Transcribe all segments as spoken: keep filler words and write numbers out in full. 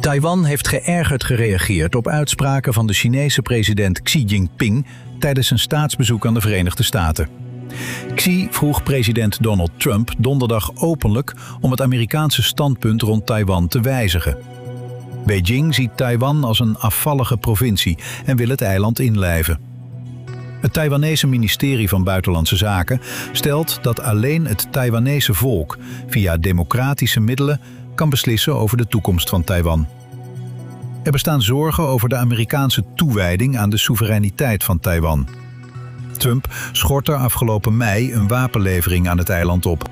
Taiwan heeft geërgerd gereageerd op uitspraken van de Chinese president Xi Jinping tijdens zijn staatsbezoek aan de Verenigde Staten. Xi vroeg president Donald Trump donderdag openlijk om het Amerikaanse standpunt rond Taiwan te wijzigen. Beijing ziet Taiwan als een afvallige provincie en wil het eiland inlijven. Het Taiwanese ministerie van Buitenlandse Zaken stelt dat alleen het Taiwanese volk via democratische middelen kan beslissen over de toekomst van Taiwan. Er bestaan zorgen over de Amerikaanse toewijding aan de soevereiniteit van Taiwan. Trump schort er afgelopen mei een wapenlevering aan het eiland op.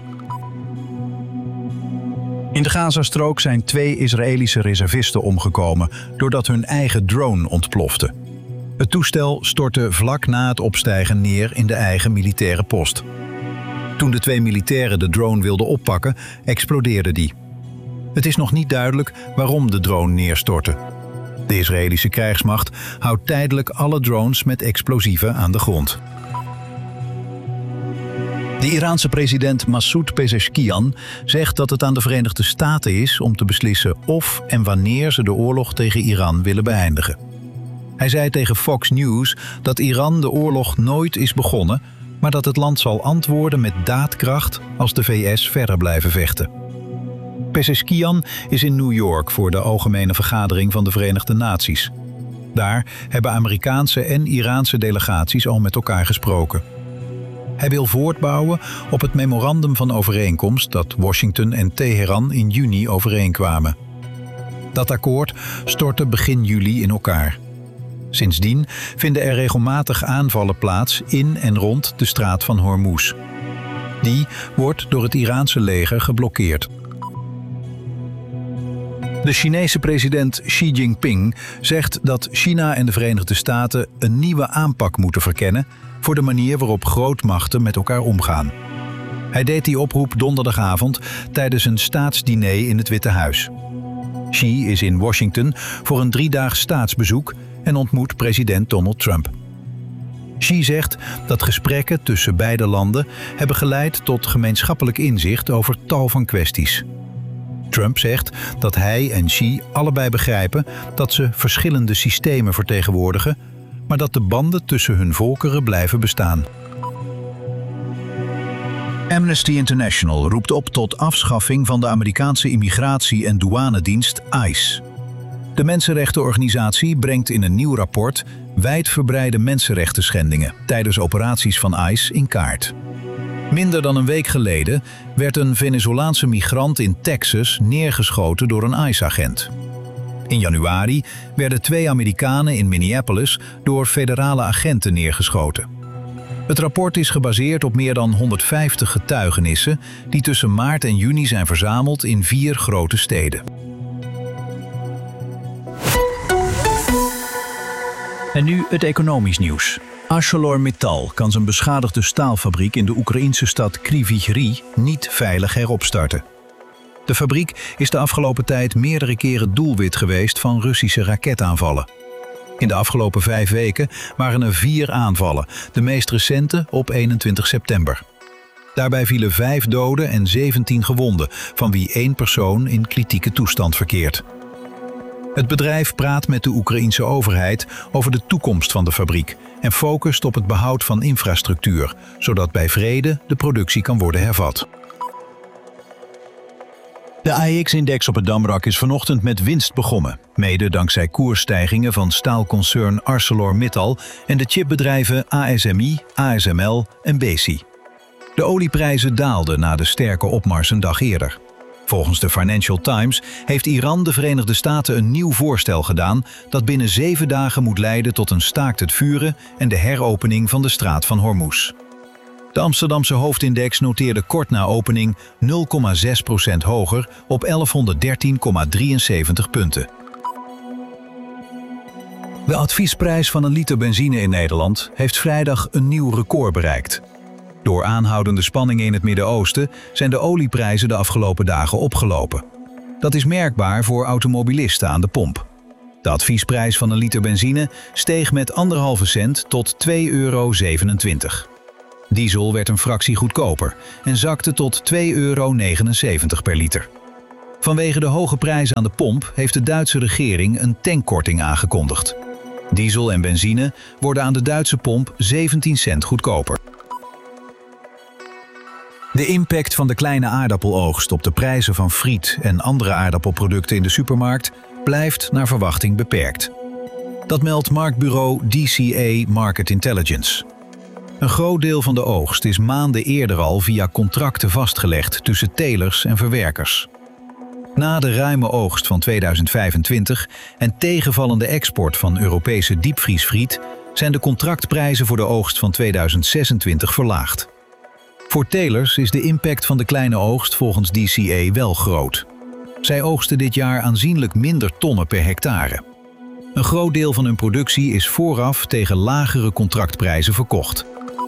In de Gazastrook zijn twee Israëlische reservisten omgekomen doordat hun eigen drone ontplofte. Het toestel stortte vlak na het opstijgen neer in de eigen militaire post. Toen de twee militairen de drone wilden oppakken, explodeerde die. Het is nog niet duidelijk waarom de drone neerstortte. De Israëlische krijgsmacht houdt tijdelijk alle drones met explosieven aan de grond. De Iraanse president Masoud Pezeshkian zegt dat het aan de Verenigde Staten is om te beslissen of en wanneer ze de oorlog tegen Iran willen beëindigen. Hij zei tegen Fox News dat Iran de oorlog nooit is begonnen, maar dat het land zal antwoorden met daadkracht als de V S verder blijven vechten. Pezeshkian is in New York voor de Algemene Vergadering van de Verenigde Naties. Daar hebben Amerikaanse en Iraanse delegaties al met elkaar gesproken. Hij wil voortbouwen op het memorandum van overeenkomst dat Washington en Teheran in juni overeenkwamen. Dat akkoord stortte begin juli in elkaar. Sindsdien vinden er regelmatig aanvallen plaats in en rond de straat van Hormuz. Die wordt door het Iraanse leger geblokkeerd. De Chinese president Xi Jinping zegt dat China en de Verenigde Staten een nieuwe aanpak moeten verkennen voor de manier waarop grootmachten met elkaar omgaan. Hij deed die oproep donderdagavond tijdens een staatsdiner in het Witte Huis. Xi is in Washington voor een driedaags staatsbezoek en ontmoet president Donald Trump. Xi zegt dat gesprekken tussen beide landen hebben geleid tot gemeenschappelijk inzicht over tal van kwesties. Trump zegt dat hij en Xi allebei begrijpen dat ze verschillende systemen vertegenwoordigen, maar dat de banden tussen hun volkeren blijven bestaan. Amnesty International roept op tot afschaffing van de Amerikaanse immigratie- en douanedienst ICE. De mensenrechtenorganisatie brengt in een nieuw rapport wijdverbreide mensenrechtenschendingen tijdens operaties van ICE in kaart. Minder dan een week geleden werd een Venezolaanse migrant in Texas neergeschoten door een ICE-agent. In januari werden twee Amerikanen in Minneapolis door federale agenten neergeschoten. Het rapport is gebaseerd op meer dan honderdvijftig getuigenissen die tussen maart en juni zijn verzameld in vier grote steden. En nu het economisch nieuws. ArcelorMittal kan zijn beschadigde staalfabriek in de Oekraïnse stad Kryvyi Rih niet veilig heropstarten. De fabriek is de afgelopen tijd meerdere keren doelwit geweest van Russische raketaanvallen. In de afgelopen vijf weken waren er vier aanvallen, de meest recente op eenentwintig september. Daarbij vielen vijf doden en zeventien gewonden, van wie één persoon in kritieke toestand verkeert. Het bedrijf praat met de Oekraïense overheid over de toekomst van de fabriek en focust op het behoud van infrastructuur, zodat bij vrede de productie kan worden hervat. De A E X-index op het Damrak is vanochtend met winst begonnen, mede dankzij koersstijgingen van staalconcern ArcelorMittal en de chipbedrijven A S M I, A S M L en Besi. De olieprijzen daalden na de sterke opmars een dag eerder. Volgens de Financial Times heeft Iran de Verenigde Staten een nieuw voorstel gedaan dat binnen zeven dagen moet leiden tot een staakt het vuren en de heropening van de straat van Hormuz. De Amsterdamse hoofdindex noteerde kort na opening nul komma zes procent hoger op elfhonderddertien komma drieënzeventig punten. De adviesprijs van een liter benzine in Nederland heeft vrijdag een nieuw record bereikt. Door aanhoudende spanningen in het Midden-Oosten zijn de olieprijzen de afgelopen dagen opgelopen. Dat is merkbaar voor automobilisten aan de pomp. De adviesprijs van een liter benzine steeg met anderhalve cent tot twee euro zevenentwintig. Diesel werd een fractie goedkoper en zakte tot twee euro negenenzeventig per liter. Vanwege de hoge prijzen aan de pomp heeft de Duitse regering een tankkorting aangekondigd. Diesel en benzine worden aan de Duitse pomp zeventien cent goedkoper. De impact van de kleine aardappeloogst op de prijzen van friet en andere aardappelproducten in de supermarkt blijft naar verwachting beperkt. Dat meldt marktbureau D C A Market Intelligence. Een groot deel van de oogst is maanden eerder al via contracten vastgelegd tussen telers en verwerkers. Na de ruime oogst van tweeduizend vijfentwintig en tegenvallende export van Europese diepvriesfriet zijn de contractprijzen voor de oogst van tweeduizend zesentwintig verlaagd. Voor telers is de impact van de kleine oogst volgens D C A wel groot. Zij oogsten dit jaar aanzienlijk minder tonnen per hectare. Een groot deel van hun productie is vooraf tegen lagere contractprijzen verkocht.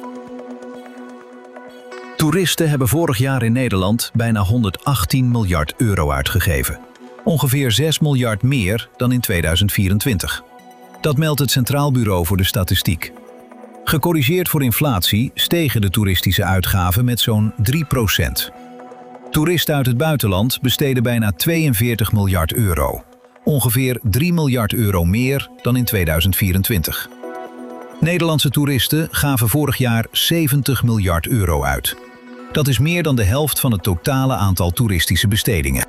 Toeristen hebben vorig jaar in Nederland bijna honderdachttien miljard euro uitgegeven. Ongeveer zes miljard meer dan in tweeduizend vierentwintig. Dat meldt het Centraal Bureau voor de Statistiek. Gecorrigeerd voor inflatie stegen de toeristische uitgaven met zo'n drie procent. Toeristen uit het buitenland besteden bijna tweeënveertig miljard euro. Ongeveer drie miljard euro meer dan in tweeduizend vierentwintig. Nederlandse toeristen gaven vorig jaar zeventig miljard euro uit. Dat is meer dan de helft van het totale aantal toeristische bestedingen.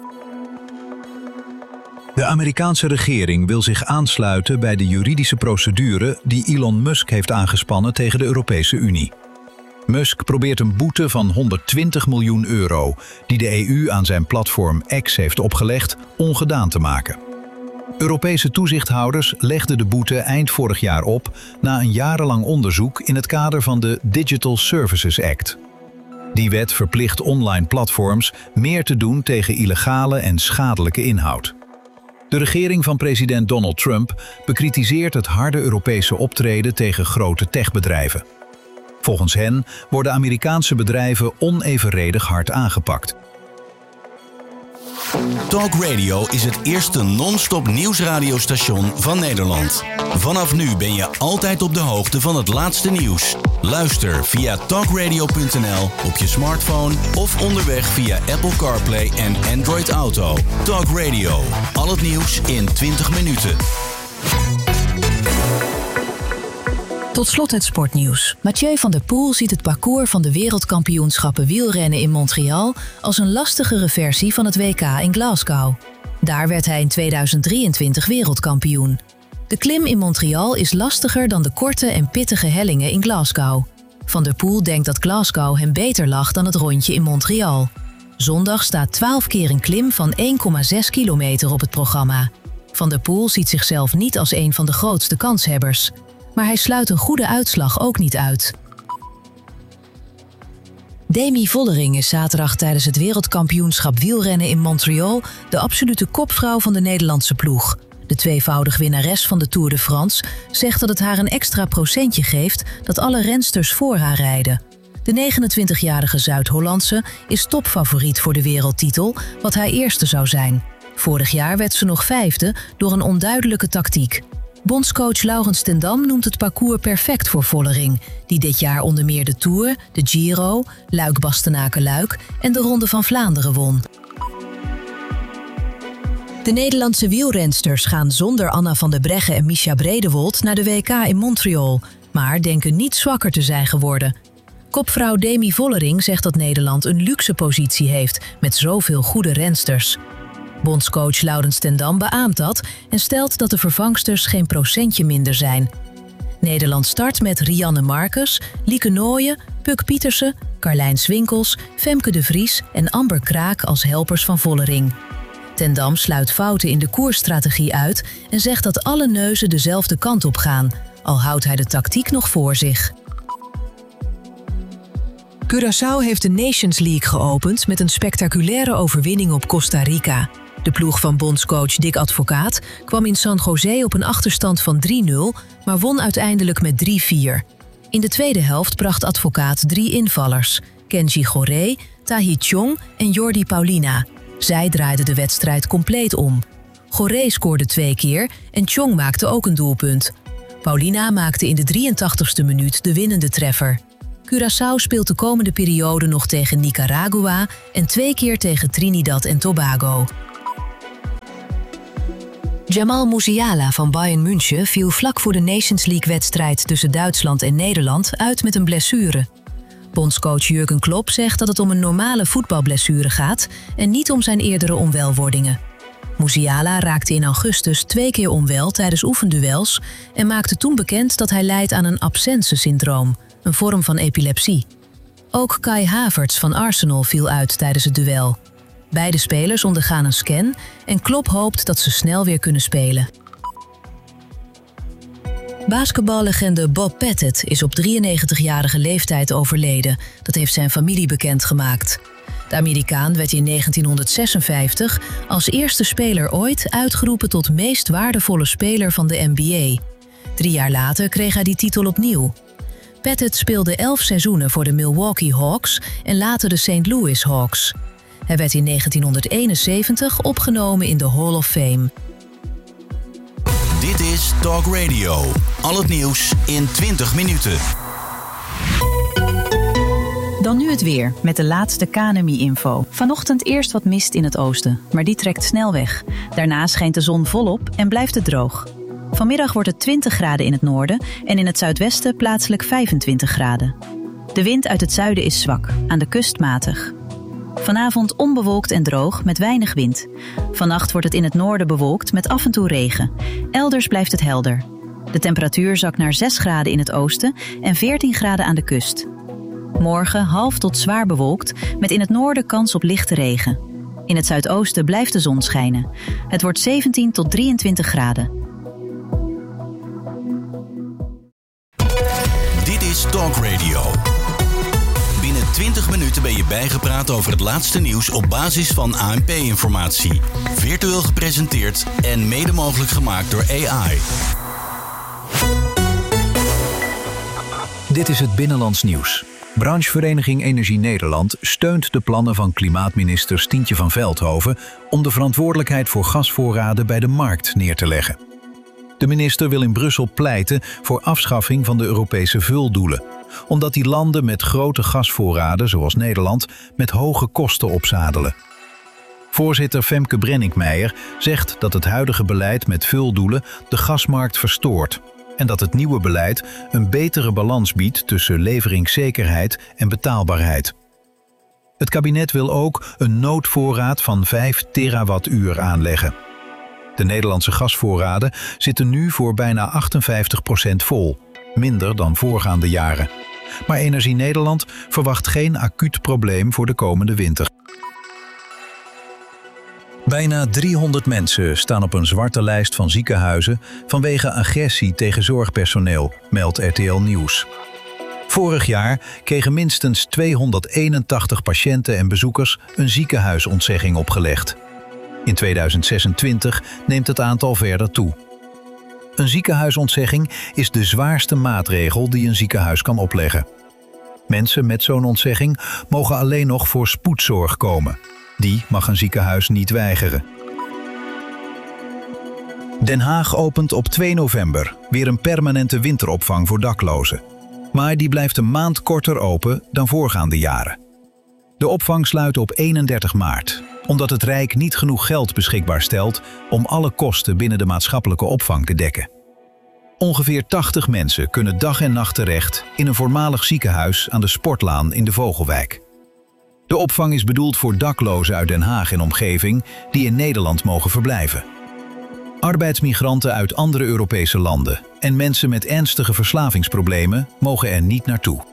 De Amerikaanse regering wil zich aansluiten bij de juridische procedure die Elon Musk heeft aangespannen tegen de Europese Unie. Musk probeert een boete van honderdtwintig miljoen euro die de E U aan zijn platform X heeft opgelegd, ongedaan te maken. Europese toezichthouders legden de boete eind vorig jaar op na een jarenlang onderzoek in het kader van de Digital Services Act. Die wet verplicht online platforms meer te doen tegen illegale en schadelijke inhoud. De regering van president Donald Trump bekritiseert het harde Europese optreden tegen grote techbedrijven. Volgens hen worden Amerikaanse bedrijven onevenredig hard aangepakt. Talk Radio is het eerste non-stop nieuwsradiostation van Nederland. Vanaf nu ben je altijd op de hoogte van het laatste nieuws. Luister via talkradio punt n l op je smartphone of onderweg via Apple CarPlay en Android Auto. Talk Radio, al het nieuws in twintig minuten. Tot slot het sportnieuws. Mathieu van der Poel ziet het parcours van de wereldkampioenschappen wielrennen in Montreal als een lastigere versie van het W K in Glasgow. Daar werd hij in tweeduizend drieëntwintig wereldkampioen. De klim in Montreal is lastiger dan de korte en pittige hellingen in Glasgow. Van der Poel denkt dat Glasgow hem beter lag dan het rondje in Montreal. Zondag staat twaalf keer een klim van één komma zes kilometer op het programma. Van der Poel ziet zichzelf niet als een van de grootste kanshebbers. Maar hij sluit een goede uitslag ook niet uit. Demi Vollering is zaterdag tijdens het wereldkampioenschap wielrennen in Montreal de absolute kopvrouw van de Nederlandse ploeg. De tweevoudig winnares van de Tour de France zegt dat het haar een extra procentje geeft dat alle rensters voor haar rijden. De negenentwintigjarige Zuid-Hollandse is topfavoriet voor de wereldtitel, wat haar eerste zou zijn. Vorig jaar werd ze nog vijfde door een onduidelijke tactiek. Bondscoach Laurens ten Dam noemt het parcours perfect voor Vollering, die dit jaar onder meer de Tour, de Giro, Luik-Bastenaken-Luik en de Ronde van Vlaanderen won. De Nederlandse wielrensters gaan zonder Anna van der Breggen en Mischa Bredewold naar de W K in Montreal, maar denken niet zwakker te zijn geworden. Kopvrouw Demi Vollering zegt dat Nederland een luxe positie heeft met zoveel goede rensters. Bondscoach Laurens ten Dam beaamt dat en stelt dat de vervangsters geen procentje minder zijn. Nederland start met Rianne Marcus, Lieke Nooyen, Puk Pietersen, Carlijn Swinkels, Femke de Vries en Amber Kraak als helpers van Vollering. Ten Dam sluit fouten in de koersstrategie uit en zegt dat alle neuzen dezelfde kant op gaan, al houdt hij de tactiek nog voor zich. Curaçao heeft de Nations League geopend met een spectaculaire overwinning op Costa Rica. De ploeg van bondscoach Dick Advocaat kwam in San José op een achterstand van drie nul, maar won uiteindelijk met drie vier. In de tweede helft bracht Advocaat drie invallers, Kenji Goré, Tahi Chong en Jordi Paulina. Zij draaiden de wedstrijd compleet om. Goré scoorde twee keer en Chong maakte ook een doelpunt. Paulina maakte in de drieëntachtigste minuut de winnende treffer. Curaçao speelt de komende periode nog tegen Nicaragua en twee keer tegen Trinidad en Tobago. Jamal Musiala van Bayern München viel vlak voor de Nations League-wedstrijd tussen Duitsland en Nederland uit met een blessure. Bondscoach Jurgen Klopp zegt dat het om een normale voetbalblessure gaat en niet om zijn eerdere onwelwordingen. Musiala raakte in augustus twee keer onwel tijdens oefenduels en maakte toen bekend dat hij lijdt aan een absence-syndroom, een vorm van epilepsie. Ook Kai Havertz van Arsenal viel uit tijdens het duel. Beide spelers ondergaan een scan en Klopp hoopt dat ze snel weer kunnen spelen. Basketballegende Bob Pettit is op drieënnegentigjarige leeftijd overleden. Dat heeft zijn familie bekendgemaakt. De Amerikaan werd in negentienhonderdzesenvijftig als eerste speler ooit uitgeroepen tot meest waardevolle speler van de N B A. Drie jaar later kreeg hij die titel opnieuw. Pettit speelde elf seizoenen voor de Milwaukee Hawks en later de Saint Louis Hawks. Hij werd in negentienhonderdeenenzeventig opgenomen in de Hall of Fame. Dit is Talk Radio. Al het nieuws in twintig minuten. Dan nu het weer, met de laatste K N M I-info. Vanochtend eerst wat mist in het oosten, maar die trekt snel weg. Daarna schijnt de zon volop en blijft het droog. Vanmiddag wordt het twintig graden in het noorden en in het zuidwesten plaatselijk vijfentwintig graden. De wind uit het zuiden is zwak, aan de kust matig. Vanavond onbewolkt en droog met weinig wind. Vannacht wordt het in het noorden bewolkt met af en toe regen. Elders blijft het helder. De temperatuur zakt naar zes graden in het oosten en veertien graden aan de kust. Morgen half tot zwaar bewolkt met in het noorden kans op lichte regen. In het zuidoosten blijft de zon schijnen. Het wordt zeventien tot drieëntwintig graden. Dit is Talk Radio. Binnen twintig minuten ben je bijgepraat over het laatste nieuws op basis van A N P-informatie. Virtueel gepresenteerd en mede mogelijk gemaakt door A I. Dit is het Binnenlands Nieuws. Branchevereniging Energie Nederland steunt de plannen van klimaatminister Stientje van Veldhoven om de verantwoordelijkheid voor gasvoorraden bij de markt neer te leggen. De minister wil in Brussel pleiten voor afschaffing van de Europese vuldoelen, omdat die landen met grote gasvoorraden, zoals Nederland, met hoge kosten opzadelen. Voorzitter Femke Brenninkmeijer zegt dat het huidige beleid met vuldoelen de gasmarkt verstoort en dat het nieuwe beleid een betere balans biedt tussen leveringszekerheid en betaalbaarheid. Het kabinet wil ook een noodvoorraad van vijf terawattuur aanleggen. De Nederlandse gasvoorraden zitten nu voor bijna achtenvijftig procent vol, minder dan voorgaande jaren. Maar Energie Nederland verwacht geen acuut probleem voor de komende winter. Bijna driehonderd mensen staan op een zwarte lijst van ziekenhuizen vanwege agressie tegen zorgpersoneel, meldt R T L Nieuws. Vorig jaar kregen minstens tweehonderdeenentachtig patiënten en bezoekers een ziekenhuisontzegging opgelegd. In tweeduizend zesentwintig neemt het aantal verder toe. Een ziekenhuisontzegging is de zwaarste maatregel die een ziekenhuis kan opleggen. Mensen met zo'n ontzegging mogen alleen nog voor spoedzorg komen. Die mag een ziekenhuis niet weigeren. Den Haag opent op twee november weer een permanente winteropvang voor daklozen. Maar die blijft een maand korter open dan voorgaande jaren. De opvang sluit op eenendertig maart, omdat het Rijk niet genoeg geld beschikbaar stelt om alle kosten binnen de maatschappelijke opvang te dekken. Ongeveer tachtig mensen kunnen dag en nacht terecht in een voormalig ziekenhuis aan de Sportlaan in de Vogelwijk. De opvang is bedoeld voor daklozen uit Den Haag en omgeving die in Nederland mogen verblijven. Arbeidsmigranten uit andere Europese landen en mensen met ernstige verslavingsproblemen mogen er niet naartoe.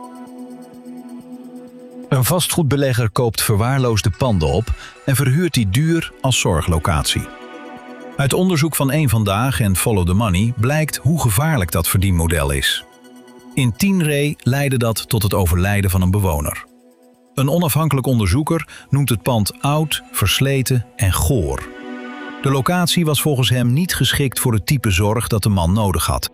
Een vastgoedbelegger koopt verwaarloosde panden op en verhuurt die duur als zorglocatie. Uit onderzoek van Eén Vandaag en Follow the Money blijkt hoe gevaarlijk dat verdienmodel is. In Tienray leidde dat tot het overlijden van een bewoner. Een onafhankelijk onderzoeker noemt het pand oud, versleten en goor. De locatie was volgens hem niet geschikt voor het type zorg dat de man nodig had.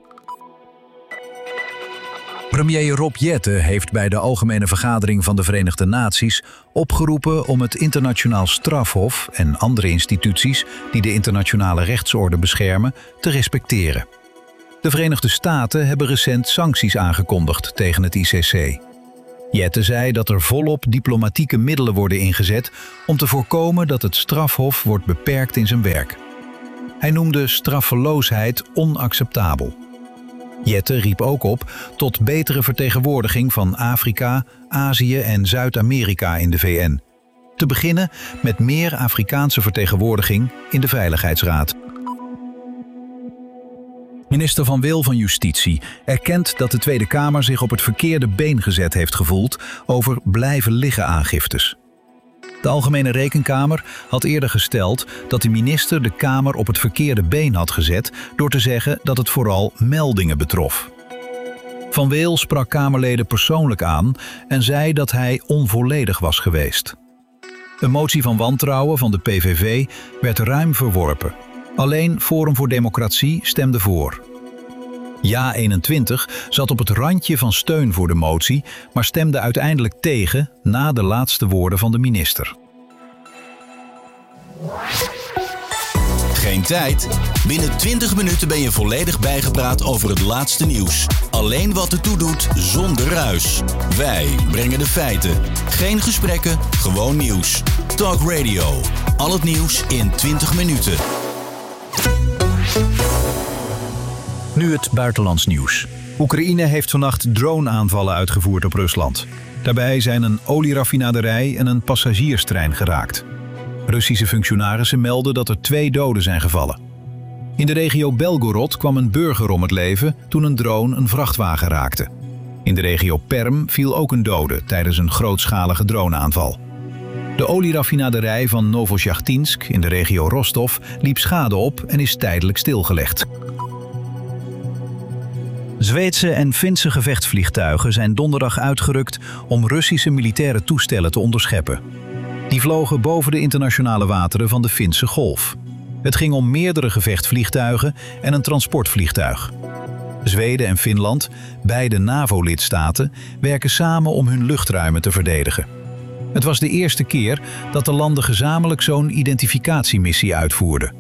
Premier Rob Jetten heeft bij de Algemene Vergadering van de Verenigde Naties opgeroepen om het Internationaal Strafhof en andere instituties die de internationale rechtsorde beschermen te respecteren. De Verenigde Staten hebben recent sancties aangekondigd tegen het I C C. Jette zei dat er volop diplomatieke middelen worden ingezet om te voorkomen dat het strafhof wordt beperkt in zijn werk. Hij noemde straffeloosheid onacceptabel. Jette riep ook op tot betere vertegenwoordiging van Afrika, Azië en Zuid-Amerika in de V N. Te beginnen met meer Afrikaanse vertegenwoordiging in de Veiligheidsraad. Minister Van Wil van Justitie erkent dat de Tweede Kamer zich op het verkeerde been gezet heeft gevoeld over blijven liggen aangiftes. De Algemene Rekenkamer had eerder gesteld dat de minister de Kamer op het verkeerde been had gezet door te zeggen dat het vooral meldingen betrof. Van Wil sprak Kamerleden persoonlijk aan en zei dat hij onvolledig was geweest. Een motie van wantrouwen van de P V V werd ruim verworpen. Alleen Forum voor Democratie stemde voor. Ja eenentwintig zat op het randje van steun voor de motie, maar stemde uiteindelijk tegen na de laatste woorden van de minister. Geen tijd? Binnen twintig minuten ben je volledig bijgepraat over het laatste nieuws. Alleen wat ertoe doet, zonder ruis. Wij brengen de feiten. Geen gesprekken, gewoon nieuws. Talk Radio. Al het nieuws in twintig minuten. Nu het buitenlands nieuws. Oekraïne heeft vannacht drone-aanvallen uitgevoerd op Rusland. Daarbij zijn een olieraffinaderij en een passagierstrein geraakt. Russische functionarissen melden dat er twee doden zijn gevallen. In de regio Belgorod kwam een burger om het leven toen een drone een vrachtwagen raakte. In de regio Perm viel ook een dode tijdens een grootschalige droneaanval. De olieraffinaderij van Novosjachtinsk in de regio Rostov liep schade op en is tijdelijk stilgelegd. Zweedse en Finse gevechtsvliegtuigen zijn donderdag uitgerukt om Russische militaire toestellen te onderscheppen. Die vlogen boven de internationale wateren van de Finse Golf. Het ging om meerdere gevechtsvliegtuigen en een transportvliegtuig. Zweden en Finland, beide NAVO-lidstaten, werken samen om hun luchtruimen te verdedigen. Het was de eerste keer dat de landen gezamenlijk zo'n identificatiemissie uitvoerden.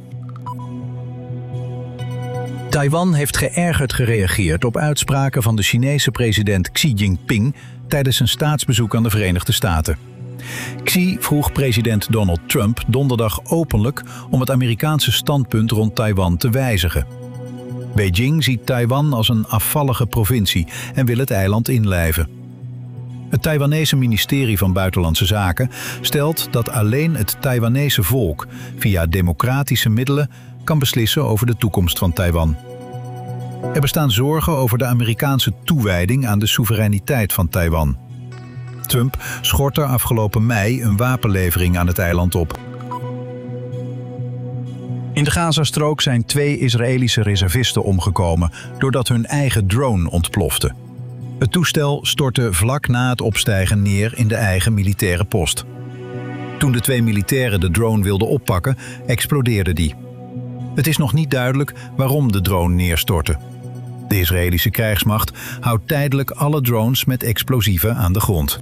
Taiwan heeft geërgerd gereageerd op uitspraken van de Chinese president Xi Jinping tijdens zijn staatsbezoek aan de Verenigde Staten. Xi vroeg president Donald Trump donderdag openlijk om het Amerikaanse standpunt rond Taiwan te wijzigen. Beijing ziet Taiwan als een afvallige provincie en wil het eiland inlijven. Het Taiwanese ministerie van Buitenlandse Zaken stelt dat alleen het Taiwanese volk via democratische middelen kan beslissen over de toekomst van Taiwan. Er bestaan zorgen over de Amerikaanse toewijding aan de soevereiniteit van Taiwan. Trump schort er afgelopen mei een wapenlevering aan het eiland op. In de Gazastrook zijn twee Israëlische reservisten omgekomen doordat hun eigen drone ontplofte. Het toestel stortte vlak na het opstijgen neer in de eigen militaire post. Toen de twee militairen de drone wilden oppakken, explodeerde die. Het is nog niet duidelijk waarom de drone neerstortte. De Israëlische krijgsmacht houdt tijdelijk alle drones met explosieven aan de grond.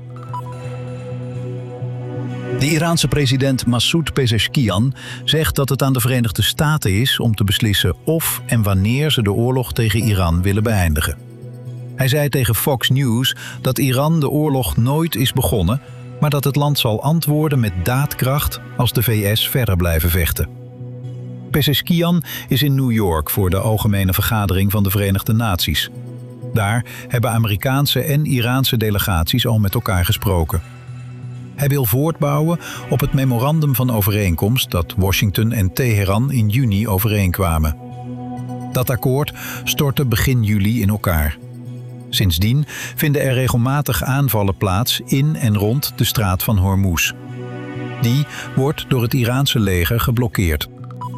De Iraanse president Masoud Pezeshkian zegt dat het aan de Verenigde Staten is om te beslissen of en wanneer ze de oorlog tegen Iran willen beëindigen. Hij zei tegen Fox News dat Iran de oorlog nooit is begonnen, maar dat het land zal antwoorden met daadkracht als de V S verder blijven vechten. Pezeshkian is in New York voor de Algemene Vergadering van de Verenigde Naties. Daar hebben Amerikaanse en Iraanse delegaties al met elkaar gesproken. Hij wil voortbouwen op het memorandum van overeenkomst dat Washington en Teheran in juni overeenkwamen. Dat akkoord stortte begin juli in elkaar. Sindsdien vinden er regelmatig aanvallen plaats in en rond de straat van Hormuz. Die wordt door het Iraanse leger geblokkeerd.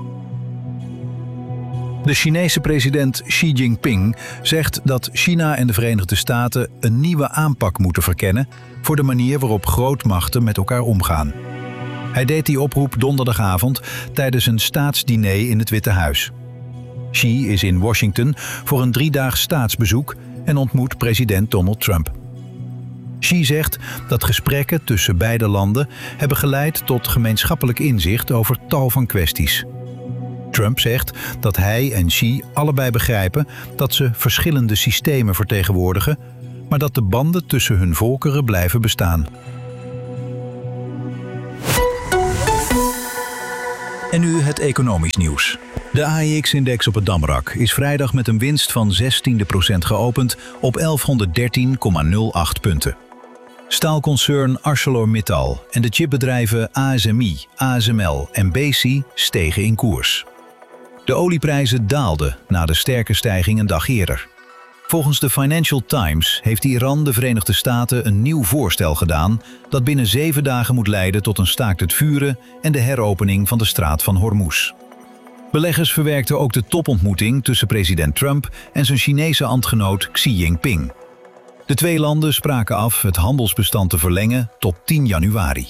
De Chinese president Xi Jinping zegt dat China en de Verenigde Staten een nieuwe aanpak moeten verkennen voor de manier waarop grootmachten met elkaar omgaan. Hij deed die oproep donderdagavond tijdens een staatsdiner in het Witte Huis. Xi is in Washington voor een driedaags staatsbezoek en ontmoet president Donald Trump. Xi zegt dat gesprekken tussen beide landen hebben geleid tot gemeenschappelijk inzicht over tal van kwesties. Trump zegt dat hij en Xi allebei begrijpen dat ze verschillende systemen vertegenwoordigen, maar dat de banden tussen hun volkeren blijven bestaan. En nu het economisch nieuws. De A E X-index op het Damrak is vrijdag met een winst van zestiende procent geopend op elfhonderddertien komma nul acht punten. Staalconcern ArcelorMittal en de chipbedrijven A S M I, A S M L en Besi stegen in koers. De olieprijzen daalden na de sterke stijging een dag eerder. Volgens de Financial Times heeft Iran de Verenigde Staten een nieuw voorstel gedaan dat binnen zeven dagen moet leiden tot een staakt het vuren en de heropening van de straat van Hormuz. Beleggers verwerkten ook de topontmoeting tussen president Trump en zijn Chinese ambtgenoot Xi Jinping. De twee landen spraken af het handelsbestand te verlengen tot tien januari.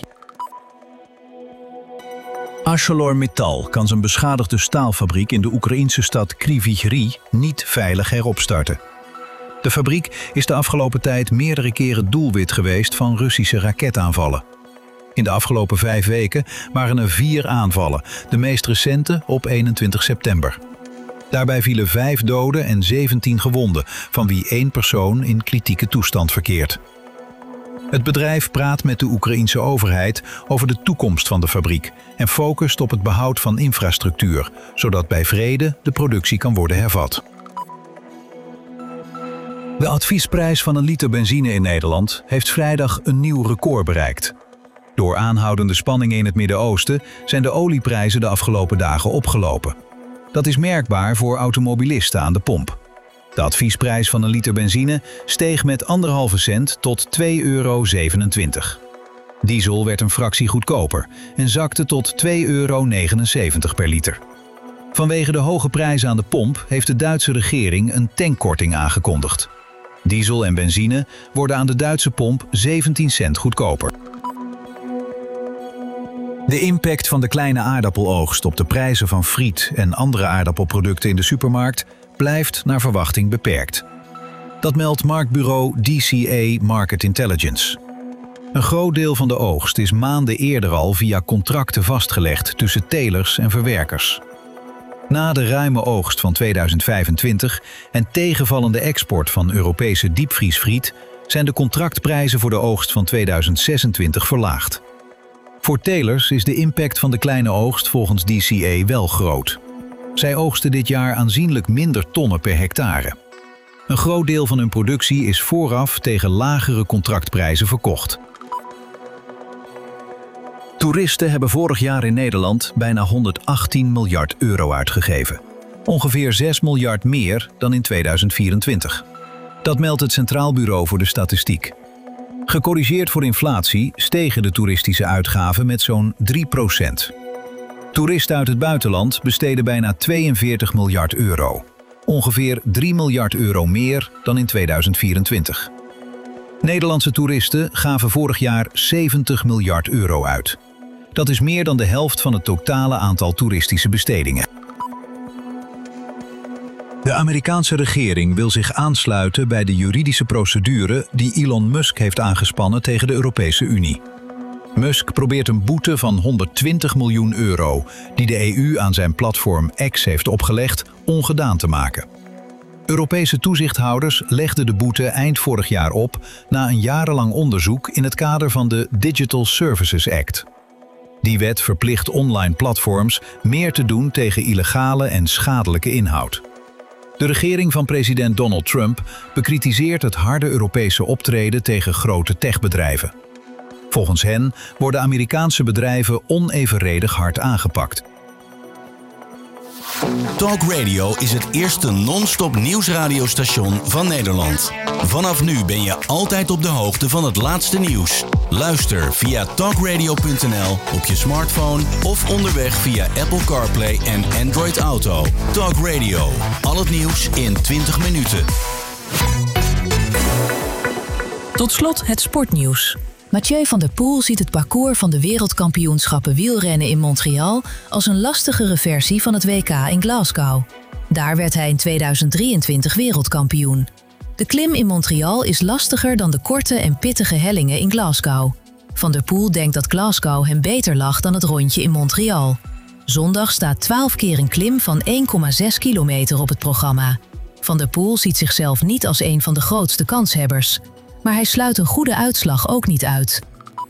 ArcelorMittal kan zijn beschadigde staalfabriek in de Oekraïnse stad Kryvyi Rih niet veilig heropstarten. De fabriek is de afgelopen tijd meerdere keren doelwit geweest van Russische raketaanvallen. In de afgelopen vijf weken waren er vier aanvallen, de meest recente op eenentwintig september. Daarbij vielen vijf doden en zeventien gewonden, van wie één persoon in kritieke toestand verkeert. Het bedrijf praat met de Oekraïense overheid over de toekomst van de fabriek en focust op het behoud van infrastructuur, zodat bij vrede de productie kan worden hervat. De adviesprijs van een liter benzine in Nederland heeft vrijdag een nieuw record bereikt. Door aanhoudende spanningen in het Midden-Oosten zijn de olieprijzen de afgelopen dagen opgelopen. Dat is merkbaar voor automobilisten aan de pomp. De adviesprijs van een liter benzine steeg met anderhalve cent tot twee euro zevenentwintig. Diesel werd een fractie goedkoper en zakte tot twee euro negenenzeventig per liter. Vanwege de hoge prijzen aan de pomp heeft de Duitse regering een tankkorting aangekondigd. Diesel en benzine worden aan de Duitse pomp zeventien cent goedkoper. De impact van de kleine aardappeloogst op de prijzen van friet en andere aardappelproducten in de supermarkt blijft naar verwachting beperkt. Dat meldt marktbureau D C A Market Intelligence. Een groot deel van de oogst is maanden eerder al via contracten vastgelegd tussen telers en verwerkers. Na de ruime oogst van tweeduizend vijfentwintig en tegenvallende export van Europese diepvriesfriet zijn de contractprijzen voor de oogst van tweeduizend zesentwintig verlaagd. Voor telers is de impact van de kleine oogst volgens D C A wel groot. Zij oogsten dit jaar aanzienlijk minder tonnen per hectare. Een groot deel van hun productie is vooraf tegen lagere contractprijzen verkocht. Toeristen hebben vorig jaar in Nederland bijna honderdachttien miljard euro uitgegeven. Ongeveer zes miljard meer dan in tweeduizend vierentwintig. Dat meldt het Centraal Bureau voor de Statistiek. Gecorrigeerd voor inflatie stegen de toeristische uitgaven met zo'n drie procent. Toeristen uit het buitenland besteden bijna tweeënveertig miljard euro. Ongeveer drie miljard euro meer dan in tweeduizend vierentwintig. Nederlandse toeristen gaven vorig jaar zeventig miljard euro uit. Dat is meer dan de helft van het totale aantal toeristische bestedingen. De Amerikaanse regering wil zich aansluiten bij de juridische procedure die Elon Musk heeft aangespannen tegen de Europese Unie. Musk probeert een boete van honderdtwintig miljoen euro die de E U aan zijn platform X heeft opgelegd ongedaan te maken. Europese toezichthouders legden de boete eind vorig jaar op na een jarenlang onderzoek in het kader van de Digital Services Act. Die wet verplicht online platforms meer te doen tegen illegale en schadelijke inhoud. De regering van president Donald Trump bekritiseert het harde Europese optreden tegen grote techbedrijven. Volgens hen worden Amerikaanse bedrijven onevenredig hard aangepakt. Talk Radio is het eerste non-stop nieuwsradiostation van Nederland. Vanaf nu ben je altijd op de hoogte van het laatste nieuws. Luister via talkradio punt n l op je smartphone of onderweg via Apple CarPlay en Android Auto. Talk Radio, al het nieuws in twintig minuten. Tot slot het sportnieuws. Mathieu van der Poel ziet het parcours van de wereldkampioenschappen wielrennen in Montreal als een lastigere versie van het W K in Glasgow. Daar werd hij in tweeduizend drieëntwintig wereldkampioen. De klim in Montreal is lastiger dan de korte en pittige hellingen in Glasgow. Van der Poel denkt dat Glasgow hem beter lag dan het rondje in Montreal. Zondag staat twaalf keer een klim van één komma zes kilometer op het programma. Van der Poel ziet zichzelf niet als een van de grootste kanshebbers. Maar hij sluit een goede uitslag ook niet uit.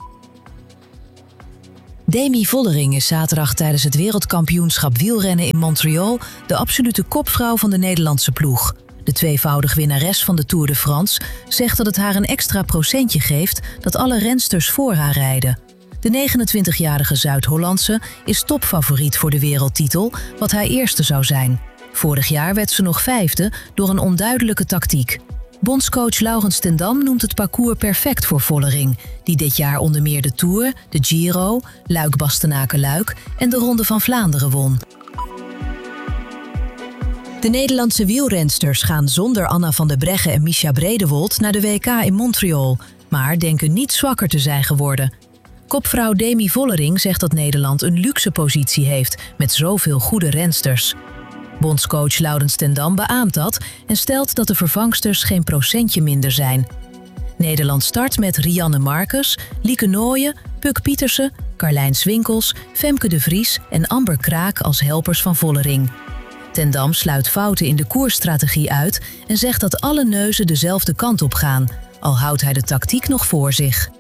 Demi Vollering is zaterdag tijdens het wereldkampioenschap wielrennen in Montreal de absolute kopvrouw van de Nederlandse ploeg. De tweevoudig winnares van de Tour de France zegt dat het haar een extra procentje geeft dat alle rensters voor haar rijden. De negenentwintigjarige Zuid-Hollandse is topfavoriet voor de wereldtitel, wat haar eerste zou zijn. Vorig jaar werd ze nog vijfde door een onduidelijke tactiek. Bondscoach Laurens ten Dam noemt het parcours perfect voor Vollering, die dit jaar onder meer de Tour, de Giro, Luik-Bastenaken-Luik en de Ronde van Vlaanderen won. De Nederlandse wielrensters gaan zonder Anna van der Breggen en Mischa Bredewold naar de W K in Montreal, maar denken niet zwakker te zijn geworden. Kopvrouw Demi Vollering zegt dat Nederland een luxe positie heeft met zoveel goede rensters. Bondscoach Laurens ten Dam beaamt dat en stelt dat de vervangsters geen procentje minder zijn. Nederland start met Rianne Marcus, Lieke Nooyen, Puk Pietersen, Carlijn Swinkels, Femke de Vries en Amber Kraak als helpers van Vollering. Ten Dam sluit fouten in de koersstrategie uit en zegt dat alle neuzen dezelfde kant op gaan, al houdt hij de tactiek nog voor zich.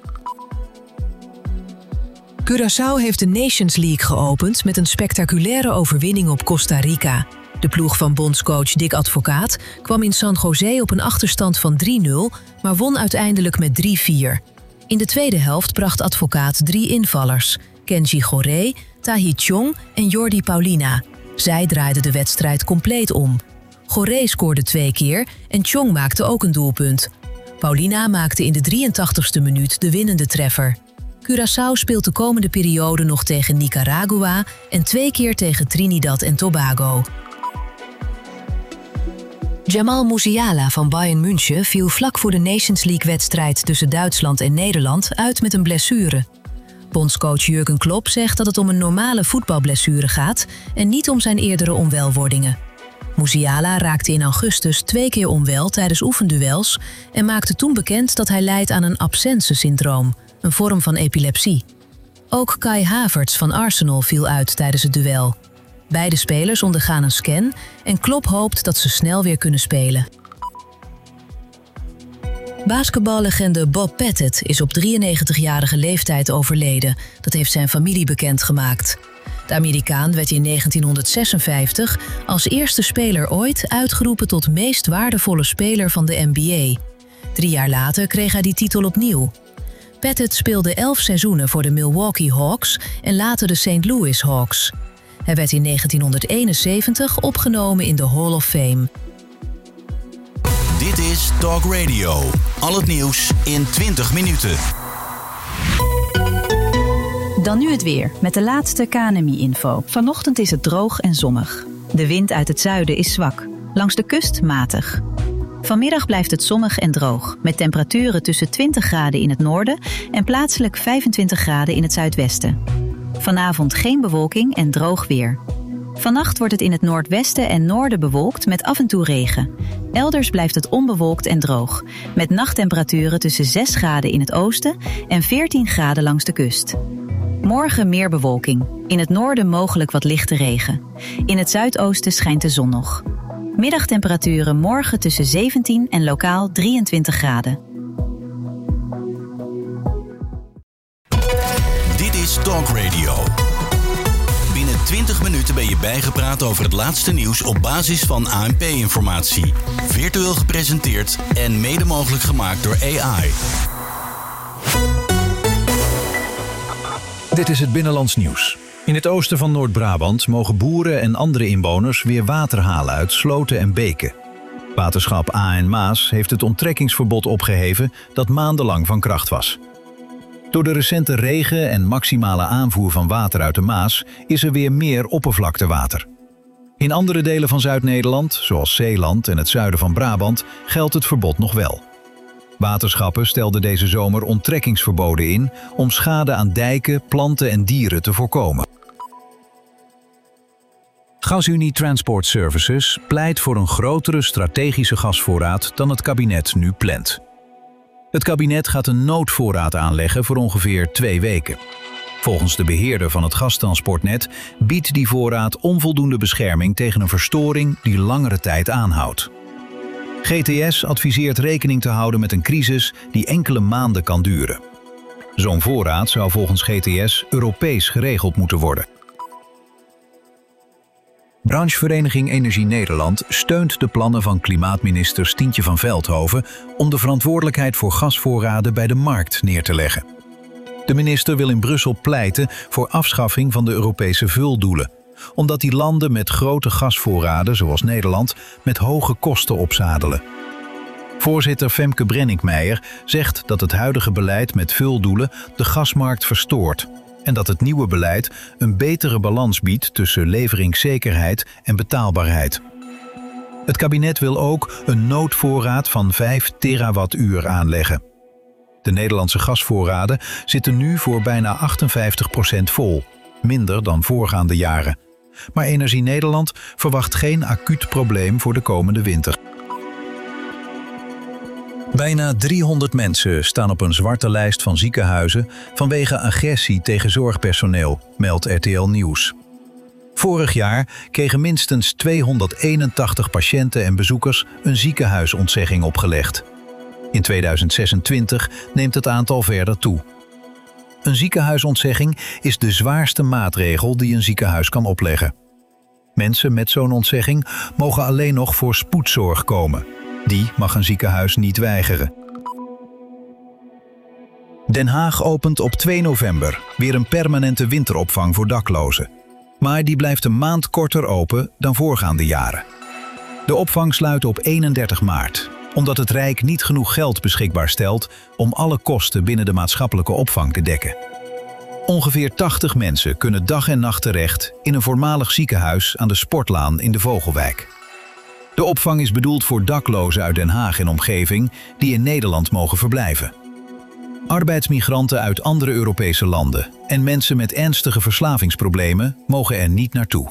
Curaçao heeft de Nations League geopend met een spectaculaire overwinning op Costa Rica. De ploeg van bondscoach Dick Advocaat kwam in San José op een achterstand van drie nul, maar won uiteindelijk met drie vier. In de tweede helft bracht Advocaat drie invallers: Kenji Goré, Tahi Chong en Jordi Paulina. Zij draaiden de wedstrijd compleet om. Goré scoorde twee keer en Chong maakte ook een doelpunt. Paulina maakte in de drieëntachtigste minuut de winnende treffer. Curaçao speelt de komende periode nog tegen Nicaragua en twee keer tegen Trinidad en Tobago. Jamal Musiala van Bayern München viel vlak voor de Nations League-wedstrijd tussen Duitsland en Nederland uit met een blessure. Bondscoach Jurgen Klopp zegt dat het om een normale voetbalblessure gaat en niet om zijn eerdere onwelwordingen. Musiala raakte in augustus twee keer onwel tijdens oefenduels en maakte toen bekend dat hij lijdt aan een absencesyndroom, een vorm van epilepsie. Ook Kai Havertz van Arsenal viel uit tijdens het duel. Beide spelers ondergaan een scan en Klopp hoopt dat ze snel weer kunnen spelen. Basketballegende Bob Pettit is op drieënnegentigjarige leeftijd overleden. Dat heeft zijn familie bekendgemaakt. De Amerikaan werd in negentienhonderdzesenvijftig als eerste speler ooit uitgeroepen tot meest waardevolle speler van de N B A. Drie jaar later kreeg hij die titel opnieuw. Pettit speelde elf seizoenen voor de Milwaukee Hawks en later de Saint Louis Hawks. Hij werd in negentienhonderdeenenzeventig opgenomen in de Hall of Fame. Dit is Talk Radio. Al het nieuws in twintig minuten. Dan nu het weer, met de laatste K N M I-info. Vanochtend is het droog en zonnig. De wind uit het zuiden is zwak. Langs de kust matig. Vanmiddag blijft het zonnig en droog, met temperaturen tussen twintig graden in het noorden en plaatselijk vijfentwintig graden in het zuidwesten. Vanavond geen bewolking en droog weer. Vannacht wordt het in het noordwesten en noorden bewolkt met af en toe regen. Elders blijft het onbewolkt en droog, met nachttemperaturen tussen zes graden in het oosten en veertien graden langs de kust. Morgen meer bewolking. In het noorden mogelijk wat lichte regen. In het zuidoosten schijnt de zon nog. Middagtemperaturen morgen tussen zeventien en lokaal drieëntwintig graden. Dit is Talk Radio. Binnen twintig minuten ben je bijgepraat over het laatste nieuws op basis van A N P-informatie. Virtueel gepresenteerd en mede mogelijk gemaakt door A I. Dit is het Binnenlands Nieuws. In het oosten van Noord-Brabant mogen boeren en andere inwoners weer water halen uit sloten en beken. Waterschap A en Maas heeft het onttrekkingsverbod opgeheven dat maandenlang van kracht was. Door de recente regen en maximale aanvoer van water uit de Maas is er weer meer oppervlaktewater. In andere delen van Zuid-Nederland, zoals Zeeland en het zuiden van Brabant, geldt het verbod nog wel. Waterschappen stelden deze zomer onttrekkingsverboden in om schade aan dijken, planten en dieren te voorkomen. GasUnie Transport Services pleit voor een grotere strategische gasvoorraad dan het kabinet nu plant. Het kabinet gaat een noodvoorraad aanleggen voor ongeveer twee weken. Volgens de beheerder van het gastransportnet biedt die voorraad onvoldoende bescherming tegen een verstoring die langere tijd aanhoudt. G T S adviseert rekening te houden met een crisis die enkele maanden kan duren. Zo'n voorraad zou volgens G T S Europees geregeld moeten worden. Branchevereniging Energie Nederland steunt de plannen van klimaatminister Stientje van Veldhoven om de verantwoordelijkheid voor gasvoorraden bij de markt neer te leggen. De minister wil in Brussel pleiten voor afschaffing van de Europese vuldoelen, omdat die landen met grote gasvoorraden, zoals Nederland, met hoge kosten opzadelen. Voorzitter Femke Brenninkmeijer zegt dat het huidige beleid met vuldoelen de gasmarkt verstoort en dat het nieuwe beleid een betere balans biedt tussen leveringszekerheid en betaalbaarheid. Het kabinet wil ook een noodvoorraad van vijf terawattuur aanleggen. De Nederlandse gasvoorraden zitten nu voor bijna achtenvijftig procent vol, minder dan voorgaande jaren. Maar Energie Nederland verwacht geen acuut probleem voor de komende winter. Bijna driehonderd mensen staan op een zwarte lijst van ziekenhuizen vanwege agressie tegen zorgpersoneel, meldt R T L Nieuws. Vorig jaar kregen minstens tweehonderdeenentachtig patiënten en bezoekers een ziekenhuisontzegging opgelegd. In tweeduizend zesentwintig neemt het aantal verder toe. Een ziekenhuisontzegging is de zwaarste maatregel die een ziekenhuis kan opleggen. Mensen met zo'n ontzegging mogen alleen nog voor spoedzorg komen. Die mag een ziekenhuis niet weigeren. Den Haag opent op twee november weer een permanente winteropvang voor daklozen. Maar die blijft een maand korter open dan voorgaande jaren. De opvang sluit op eenendertig maart, omdat het Rijk niet genoeg geld beschikbaar stelt om alle kosten binnen de maatschappelijke opvang te dekken. Ongeveer tachtig mensen kunnen dag en nacht terecht in een voormalig ziekenhuis aan de Sportlaan in de Vogelwijk. De opvang is bedoeld voor daklozen uit Den Haag en omgeving die in Nederland mogen verblijven. Arbeidsmigranten uit andere Europese landen en mensen met ernstige verslavingsproblemen mogen er niet naartoe.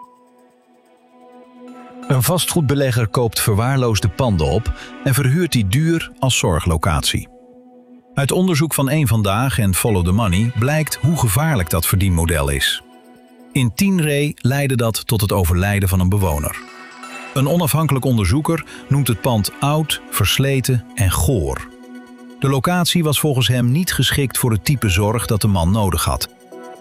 Een vastgoedbelegger koopt verwaarloosde panden op en verhuurt die duur als zorglocatie. Uit onderzoek van Eén Vandaag en Follow the Money blijkt hoe gevaarlijk dat verdienmodel is. In Tienray leidde dat tot het overlijden van een bewoner. Een onafhankelijk onderzoeker noemt het pand oud, versleten en goor. De locatie was volgens hem niet geschikt voor het type zorg dat de man nodig had.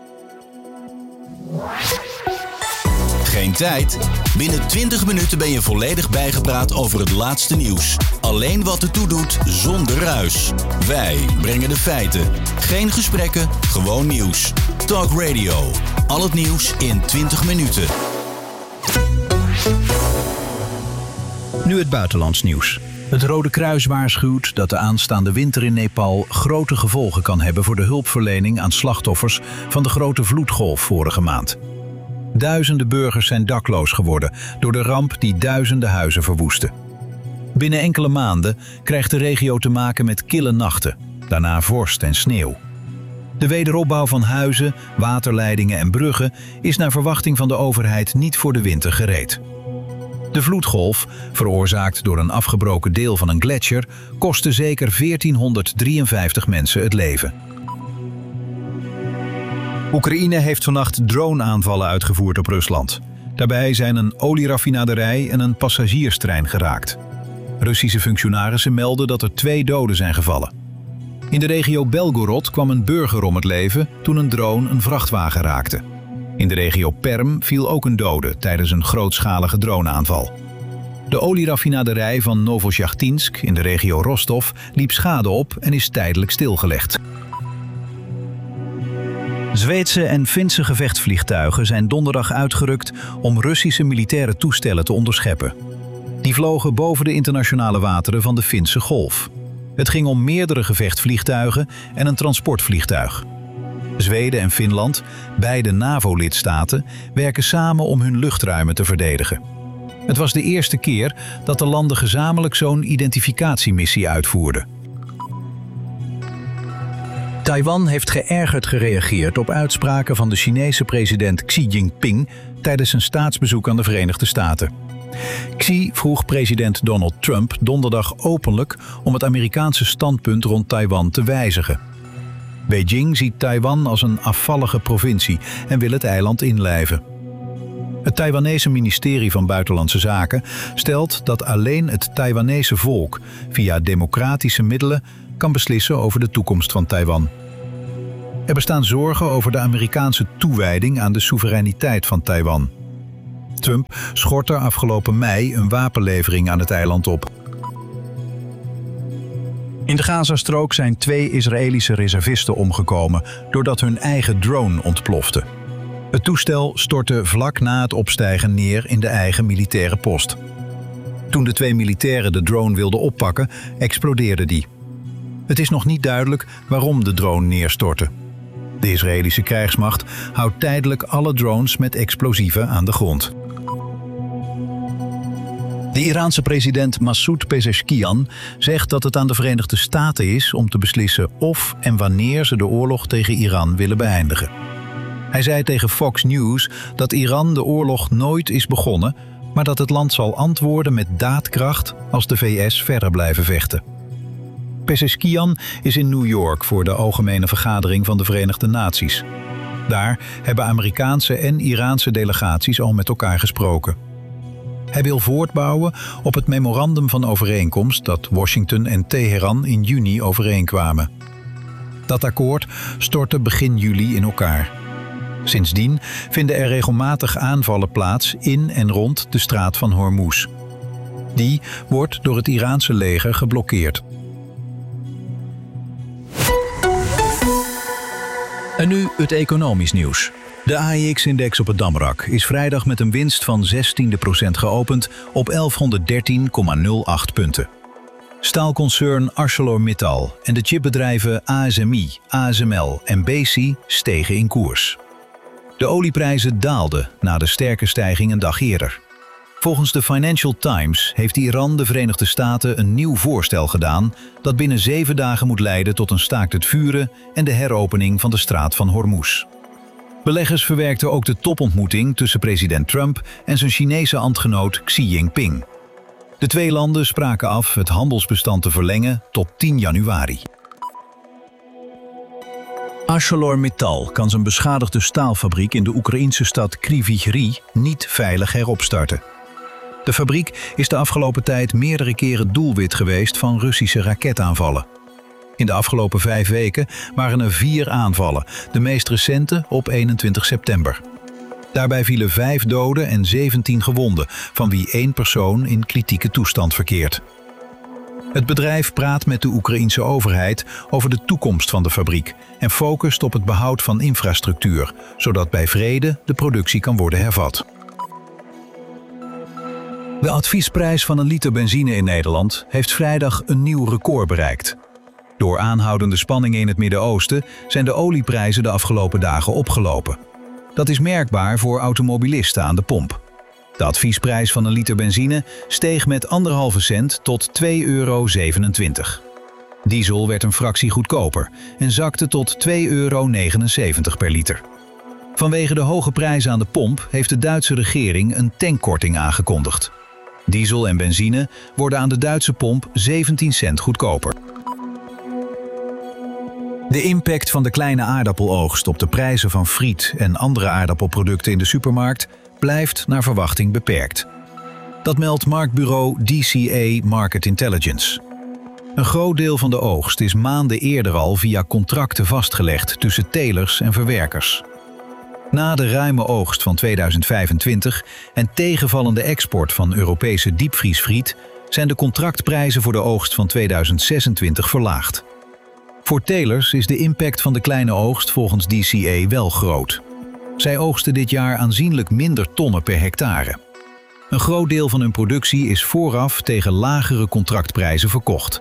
Geen tijd? Binnen twintig minuten ben je volledig bijgepraat over het laatste nieuws. Alleen wat ertoe doet, zonder ruis. Wij brengen de feiten. Geen gesprekken, gewoon nieuws. Talk Radio. Al het nieuws in twintig minuten. Nu het buitenlands nieuws. Het Rode Kruis waarschuwt dat de aanstaande winter in Nepal grote gevolgen kan hebben voor de hulpverlening aan slachtoffers van de grote vloedgolf vorige maand. Duizenden burgers zijn dakloos geworden door de ramp die duizenden huizen verwoestte. Binnen enkele maanden krijgt de regio te maken met kille nachten, daarna vorst en sneeuw. De wederopbouw van huizen, waterleidingen en bruggen is naar verwachting van de overheid niet voor de winter gereed. De vloedgolf, veroorzaakt door een afgebroken deel van een gletsjer, kostte zeker veertienhonderddrieënvijftig mensen het leven. Oekraïne heeft vannacht drone-aanvallen uitgevoerd op Rusland. Daarbij zijn een olieraffinaderij en een passagierstrein geraakt. Russische functionarissen melden dat er twee doden zijn gevallen. In de regio Belgorod kwam een burger om het leven toen een drone een vrachtwagen raakte. In de regio Perm viel ook een dode tijdens een grootschalige droneaanval. De olieraffinaderij van Novosjachtinsk in de regio Rostov liep schade op en is tijdelijk stilgelegd. Zweedse en Finse gevechtsvliegtuigen zijn donderdag uitgerukt om Russische militaire toestellen te onderscheppen. Die vlogen boven de internationale wateren van de Finse Golf. Het ging om meerdere gevechtsvliegtuigen en een transportvliegtuig. Zweden en Finland, beide NAVO-lidstaten, werken samen om hun luchtruimen te verdedigen. Het was de eerste keer dat de landen gezamenlijk zo'n identificatiemissie uitvoerden. Taiwan heeft geërgerd gereageerd op uitspraken van de Chinese president Xi Jinping tijdens een staatsbezoek aan de Verenigde Staten. Xi vroeg president Donald Trump donderdag openlijk om het Amerikaanse standpunt rond Taiwan te wijzigen. Beijing ziet Taiwan als een afvallige provincie en wil het eiland inlijven. Het Taiwanese ministerie van Buitenlandse Zaken stelt dat alleen het Taiwanese volk via democratische middelen kan beslissen over de toekomst van Taiwan. Er bestaan zorgen over de Amerikaanse toewijding aan de soevereiniteit van Taiwan. Trump schort er afgelopen mei een wapenlevering aan het eiland op. In de Gazastrook zijn twee Israëlische reservisten omgekomen doordat hun eigen drone ontplofte. Het toestel stortte vlak na het opstijgen neer in de eigen militaire post. Toen de twee militairen de drone wilden oppakken, explodeerde die. Het is nog niet duidelijk waarom de drone neerstortte. De Israëlische krijgsmacht houdt tijdelijk alle drones met explosieven aan de grond. De Iraanse president Masoud Pezeshkian zegt dat het aan de Verenigde Staten is om te beslissen of en wanneer ze de oorlog tegen Iran willen beëindigen. Hij zei tegen Fox News dat Iran de oorlog nooit is begonnen, maar dat het land zal antwoorden met daadkracht als de V S verder blijven vechten. Pezeshkian is in New York voor de Algemene Vergadering van de Verenigde Naties. Daar hebben Amerikaanse en Iraanse delegaties al met elkaar gesproken. Hij wil voortbouwen op het memorandum van overeenkomst dat Washington en Teheran in juni overeenkwamen. Dat akkoord stortte begin juli in elkaar. Sindsdien vinden er regelmatig aanvallen plaats in en rond de straat van Hormuz. Die wordt door het Iraanse leger geblokkeerd. En nu het economisch nieuws. De A E X-index op het Damrak is vrijdag met een winst van zestiende procent geopend op elfhonderddertien komma nul acht punten. Staalconcern ArcelorMittal en de chipbedrijven A S M I, A S M L en Besi stegen in koers. De olieprijzen daalden na de sterke stijging een dag eerder. Volgens de Financial Times heeft Iran de Verenigde Staten een nieuw voorstel gedaan dat binnen zeven dagen moet leiden tot een staakt het vuren en de heropening van de straat van Hormuz. Beleggers verwerkten ook de topontmoeting tussen president Trump en zijn Chinese ambtgenoot Xi Jinping. De twee landen spraken af het handelsbestand te verlengen tot tien januari. ArcelorMittal kan zijn beschadigde staalfabriek in de Oekraïnse stad Kryvyi Rih niet veilig heropstarten. De fabriek is de afgelopen tijd meerdere keren doelwit geweest van Russische raketaanvallen. In de afgelopen vijf weken waren er vier aanvallen, de meest recente op eenentwintig september. Daarbij vielen vijf doden en zeventien gewonden, van wie één persoon in kritieke toestand verkeert. Het bedrijf praat met de Oekraïense overheid over de toekomst van de fabriek en focust op het behoud van infrastructuur, zodat bij vrede de productie kan worden hervat. De adviesprijs van een liter benzine in Nederland heeft vrijdag een nieuw record bereikt. Door aanhoudende spanningen in het Midden-Oosten zijn de olieprijzen de afgelopen dagen opgelopen. Dat is merkbaar voor automobilisten aan de pomp. De adviesprijs van een liter benzine steeg met anderhalve cent tot twee euro zevenentwintig. Diesel werd een fractie goedkoper en zakte tot twee euro negenenzeventig per liter. Vanwege de hoge prijzen aan de pomp heeft de Duitse regering een tankkorting aangekondigd. Diesel en benzine worden aan de Duitse pomp zeventien cent goedkoper. De impact van de kleine aardappeloogst op de prijzen van friet en andere aardappelproducten in de supermarkt blijft naar verwachting beperkt. Dat meldt marktbureau D C A Market Intelligence. Een groot deel van de oogst is maanden eerder al via contracten vastgelegd tussen telers en verwerkers. Na de ruime oogst van tweeduizend vijfentwintig en tegenvallende export van Europese diepvriesfriet zijn de contractprijzen voor de oogst van tweeduizend zesentwintig verlaagd. Voor telers is de impact van de kleine oogst volgens D C A wel groot. Zij oogsten dit jaar aanzienlijk minder tonnen per hectare. Een groot deel van hun productie is vooraf tegen lagere contractprijzen verkocht.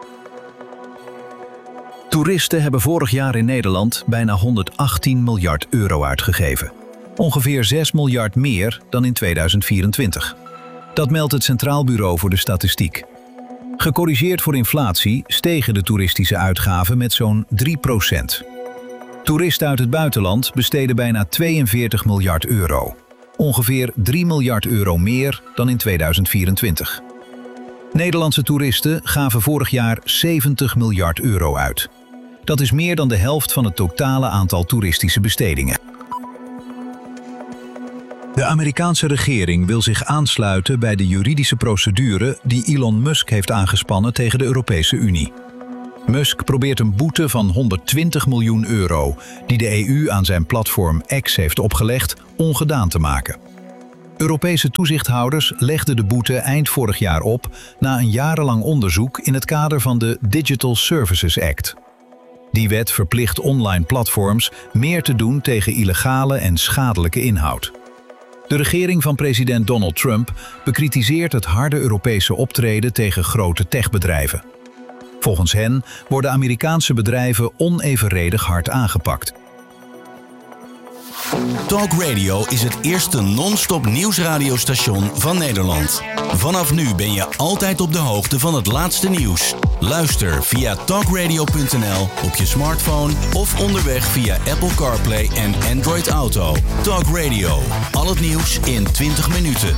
Toeristen hebben vorig jaar in Nederland bijna honderdachttien miljard euro uitgegeven. Ongeveer zes miljard meer dan in tweeduizend vierentwintig. Dat meldt het Centraal Bureau voor de Statistiek. Gecorrigeerd voor inflatie stegen de toeristische uitgaven met zo'n drie procent. Toeristen uit het buitenland besteden bijna tweeënveertig miljard euro. Ongeveer drie miljard euro meer dan in tweeduizend vierentwintig. Nederlandse toeristen gaven vorig jaar zeventig miljard euro uit. Dat is meer dan de helft van het totale aantal toeristische bestedingen. De Amerikaanse regering wil zich aansluiten bij de juridische procedure die Elon Musk heeft aangespannen tegen de Europese Unie. Musk probeert een boete van honderdtwintig miljoen euro, die de E U aan zijn platform X heeft opgelegd, ongedaan te maken. Europese toezichthouders legden de boete eind vorig jaar op na een jarenlang onderzoek in het kader van de Digital Services Act. Die wet verplicht online platforms meer te doen tegen illegale en schadelijke inhoud. De regering van president Donald Trump bekritiseert het harde Europese optreden tegen grote techbedrijven. Volgens hen worden Amerikaanse bedrijven onevenredig hard aangepakt. Talk Radio is het eerste non-stop nieuwsradiostation van Nederland. Vanaf nu ben je altijd op de hoogte van het laatste nieuws. Luister via talk radio punt n l op je smartphone of onderweg via Apple CarPlay en Android Auto. Talk Radio, al het nieuws in twintig minuten.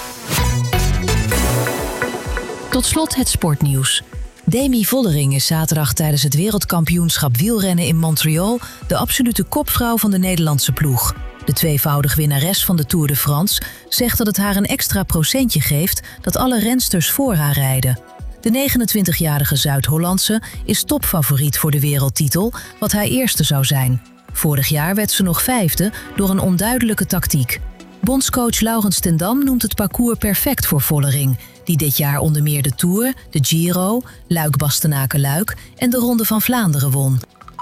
Tot slot het sportnieuws. Demi Vollering is zaterdag tijdens het wereldkampioenschap wielrennen in Montreal de absolute kopvrouw van de Nederlandse ploeg. De tweevoudig winnares van de Tour de France zegt dat het haar een extra procentje geeft dat alle rensters voor haar rijden. De negenentwintigjarige Zuid-Hollandse is topfavoriet voor de wereldtitel, wat haar eerste zou zijn. Vorig jaar werd ze nog vijfde door een onduidelijke tactiek. Bondscoach Laurens ten Dam noemt het parcours perfect voor Vollering, die dit jaar onder meer de Tour, de Giro, Luik-Bastenaken-Luik en de Ronde van Vlaanderen won.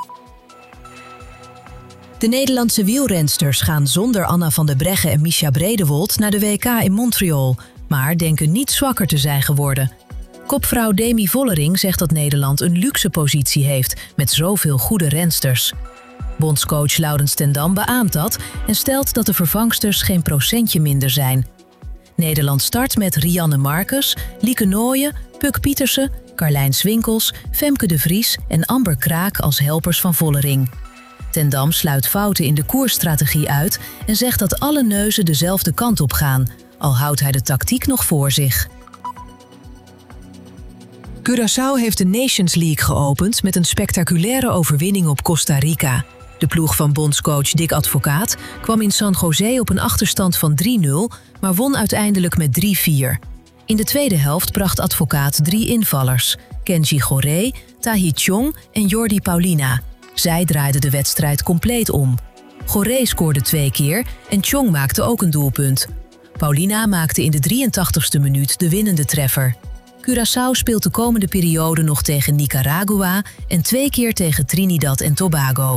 De Nederlandse wielrensters gaan zonder Anna van der Breggen en Mischa Bredewold naar de W K in Montreal, maar denken niet zwakker te zijn geworden. Kopvrouw Demi Vollering zegt dat Nederland een luxe positie heeft met zoveel goede rensters. Bondscoach Laurens ten Dam beaamt dat en stelt dat de vervangsters geen procentje minder zijn. Nederland start met Rianne Marcus, Lieke Nooyen, Puk Pietersen, Carlijn Swinkels, Femke de Vries en Amber Kraak als helpers van Vollering. Ten Dam sluit fouten in de koersstrategie uit en zegt dat alle neuzen dezelfde kant op gaan, al houdt hij de tactiek nog voor zich. Curaçao heeft de Nations League geopend met een spectaculaire overwinning op Costa Rica. De ploeg van bondscoach Dick Advocaat kwam in San José op een achterstand van drie nul, maar won uiteindelijk met drie vier. In de tweede helft bracht Advocaat drie invallers: Kenji Goré, Tahi Chong en Jordi Paulina. Zij draaiden de wedstrijd compleet om. Goré scoorde twee keer en Chong maakte ook een doelpunt. Paulina maakte in de drieëntachtigste minuut de winnende treffer. Curaçao speelt de komende periode nog tegen Nicaragua en twee keer tegen Trinidad en Tobago.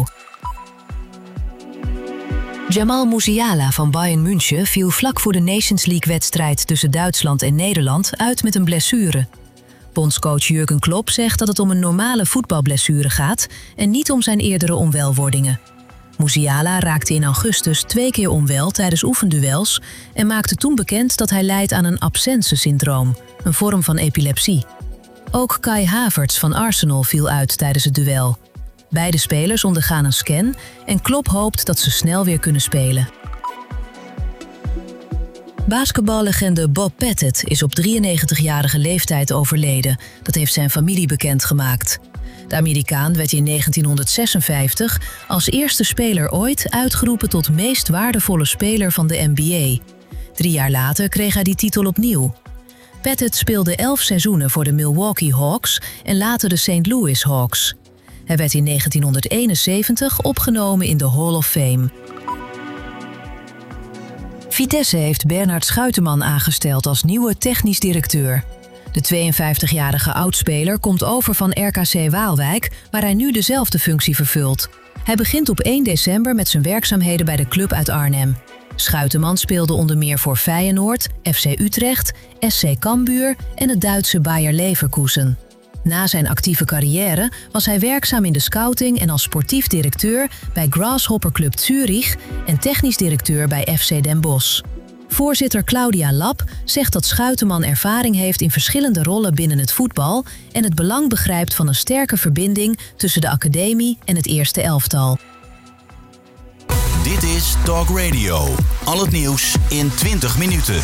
Jamal Musiala van Bayern München viel vlak voor de Nations League-wedstrijd tussen Duitsland en Nederland uit met een blessure. Bondscoach Jurgen Klopp zegt dat het om een normale voetbalblessure gaat en niet om zijn eerdere onwelwordingen. Musiala raakte in augustus twee keer onwel tijdens oefenduels en maakte toen bekend dat hij lijdt aan een absence-syndroom, een vorm van epilepsie. Ook Kai Havertz van Arsenal viel uit tijdens het duel. Beide spelers ondergaan een scan en Klopp hoopt dat ze snel weer kunnen spelen. Basketballegende Bob Pettit is op drieënnegentigjarige leeftijd overleden. Dat heeft zijn familie bekendgemaakt. De Amerikaan werd in negentienhonderdzesenvijftig als eerste speler ooit uitgeroepen tot meest waardevolle speler van de N B A. Drie jaar later kreeg hij die titel opnieuw. Pettit speelde elf seizoenen voor de Milwaukee Hawks en later de Saint Louis Hawks. Hij werd in negentienhonderdeenenzeventig opgenomen in de Hall of Fame. Vitesse heeft Bernhard Schuiteman aangesteld als nieuwe technisch directeur. De tweeënvijftigjarige oudspeler komt over van R K C Waalwijk, waar hij nu dezelfde functie vervult. Hij begint op één december met zijn werkzaamheden bij de club uit Arnhem. Schuiteman speelde onder meer voor Feyenoord, F C Utrecht, S C Cambuur en het Duitse Bayer Leverkusen. Na zijn actieve carrière was hij werkzaam in de scouting en als sportief directeur bij Grasshopper Club Zurich en technisch directeur bij F C Den Bosch. Voorzitter Claudia Lap zegt dat Schuiteman ervaring heeft in verschillende rollen binnen het voetbal en het belang begrijpt van een sterke verbinding tussen de academie en het eerste elftal. Dit is Talk Radio. Al het nieuws in twintig minuten.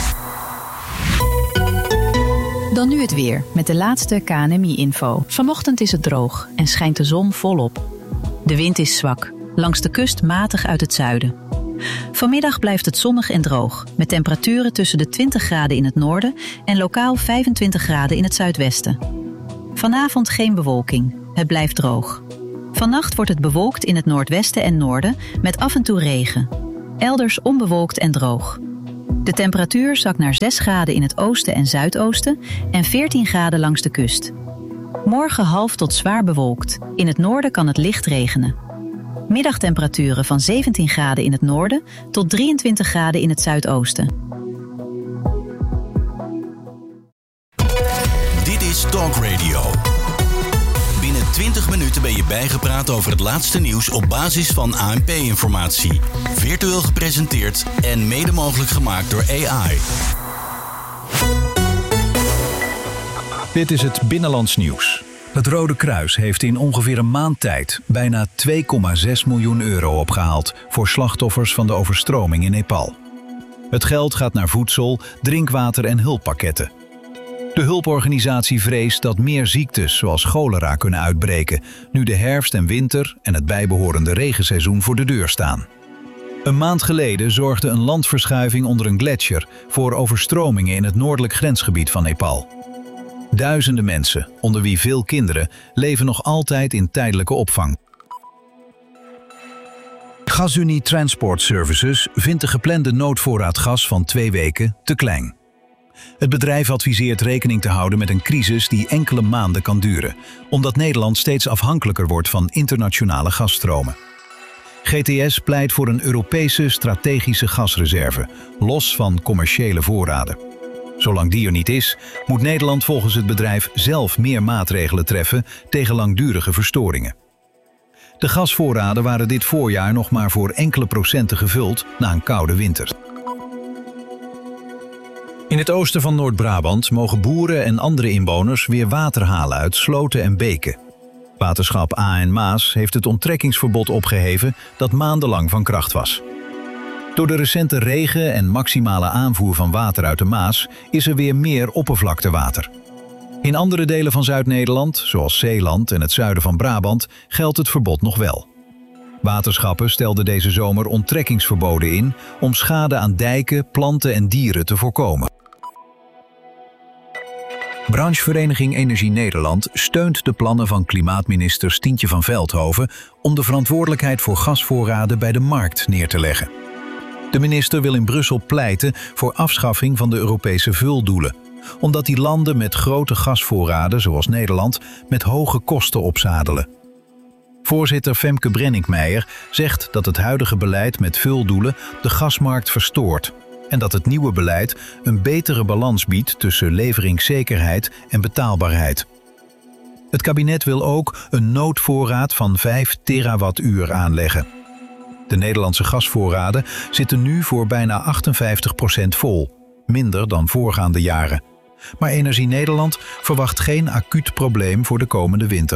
Dan nu het weer, met de laatste K N M I-info. Vanochtend is het droog en schijnt de zon volop. De wind is zwak, langs de kust matig uit het zuiden. Vanmiddag blijft het zonnig en droog, met temperaturen tussen de twintig graden in het noorden en lokaal vijfentwintig graden in het zuidwesten. Vanavond geen bewolking, het blijft droog. Vannacht wordt het bewolkt in het noordwesten en noorden met af en toe regen. Elders onbewolkt en droog. De temperatuur zakt naar zes graden in het oosten en zuidoosten en veertien graden langs de kust. Morgen half tot zwaar bewolkt. In het noorden kan het licht regenen. Middagtemperaturen van zeventien graden in het noorden tot drieëntwintig graden in het zuidoosten. Dit is Talk Radio. Binnen twintig minuten ben je bijgepraat over het laatste nieuws op basis van A N P-informatie. Virtueel gepresenteerd en mede mogelijk gemaakt door A I. Dit is het Binnenlands Nieuws. Het Rode Kruis heeft in ongeveer een maand tijd bijna twee komma zes miljoen euro opgehaald voor slachtoffers van de overstroming in Nepal. Het geld gaat naar voedsel, drinkwater en hulppakketten. De hulporganisatie vreest dat meer ziektes zoals cholera kunnen uitbreken, nu de herfst en winter en het bijbehorende regenseizoen voor de deur staan. Een maand geleden zorgde een landverschuiving onder een gletsjer voor overstromingen in het noordelijk grensgebied van Nepal. Duizenden mensen, onder wie veel kinderen, leven nog altijd in tijdelijke opvang. GasUnie Transport Services vindt de geplande noodvoorraad gas van twee weken te klein. Het bedrijf adviseert rekening te houden met een crisis die enkele maanden kan duren, omdat Nederland steeds afhankelijker wordt van internationale gasstromen. G T S pleit voor een Europese strategische gasreserve, los van commerciële voorraden. Zolang die er niet is, moet Nederland volgens het bedrijf zelf meer maatregelen treffen tegen langdurige verstoringen. De gasvoorraden waren dit voorjaar nog maar voor enkele procenten gevuld na een koude winter. In het oosten van Noord-Brabant mogen boeren en andere inwoners weer water halen uit sloten en beken. Waterschap A en Maas heeft het onttrekkingsverbod opgeheven dat maandenlang van kracht was. Door de recente regen en maximale aanvoer van water uit de Maas is er weer meer oppervlaktewater. In andere delen van Zuid-Nederland, zoals Zeeland en het zuiden van Brabant, geldt het verbod nog wel. Waterschappen stelden deze zomer onttrekkingsverboden in om schade aan dijken, planten en dieren te voorkomen. Branchevereniging Energie Nederland steunt de plannen van klimaatminister Stientje van Veldhoven om de verantwoordelijkheid voor gasvoorraden bij de markt neer te leggen. De minister wil in Brussel pleiten voor afschaffing van de Europese vuldoelen, omdat die landen met grote gasvoorraden, zoals Nederland, met hoge kosten opzadelen. Voorzitter Femke Brenninkmeijer zegt dat het huidige beleid met vuldoelen de gasmarkt verstoort en dat het nieuwe beleid een betere balans biedt tussen leveringszekerheid en betaalbaarheid. Het kabinet wil ook een noodvoorraad van vijf terawattuur aanleggen. De Nederlandse gasvoorraden zitten nu voor bijna achtenvijftig procent vol, minder dan voorgaande jaren. Maar Energie Nederland verwacht geen acuut probleem voor de komende winter.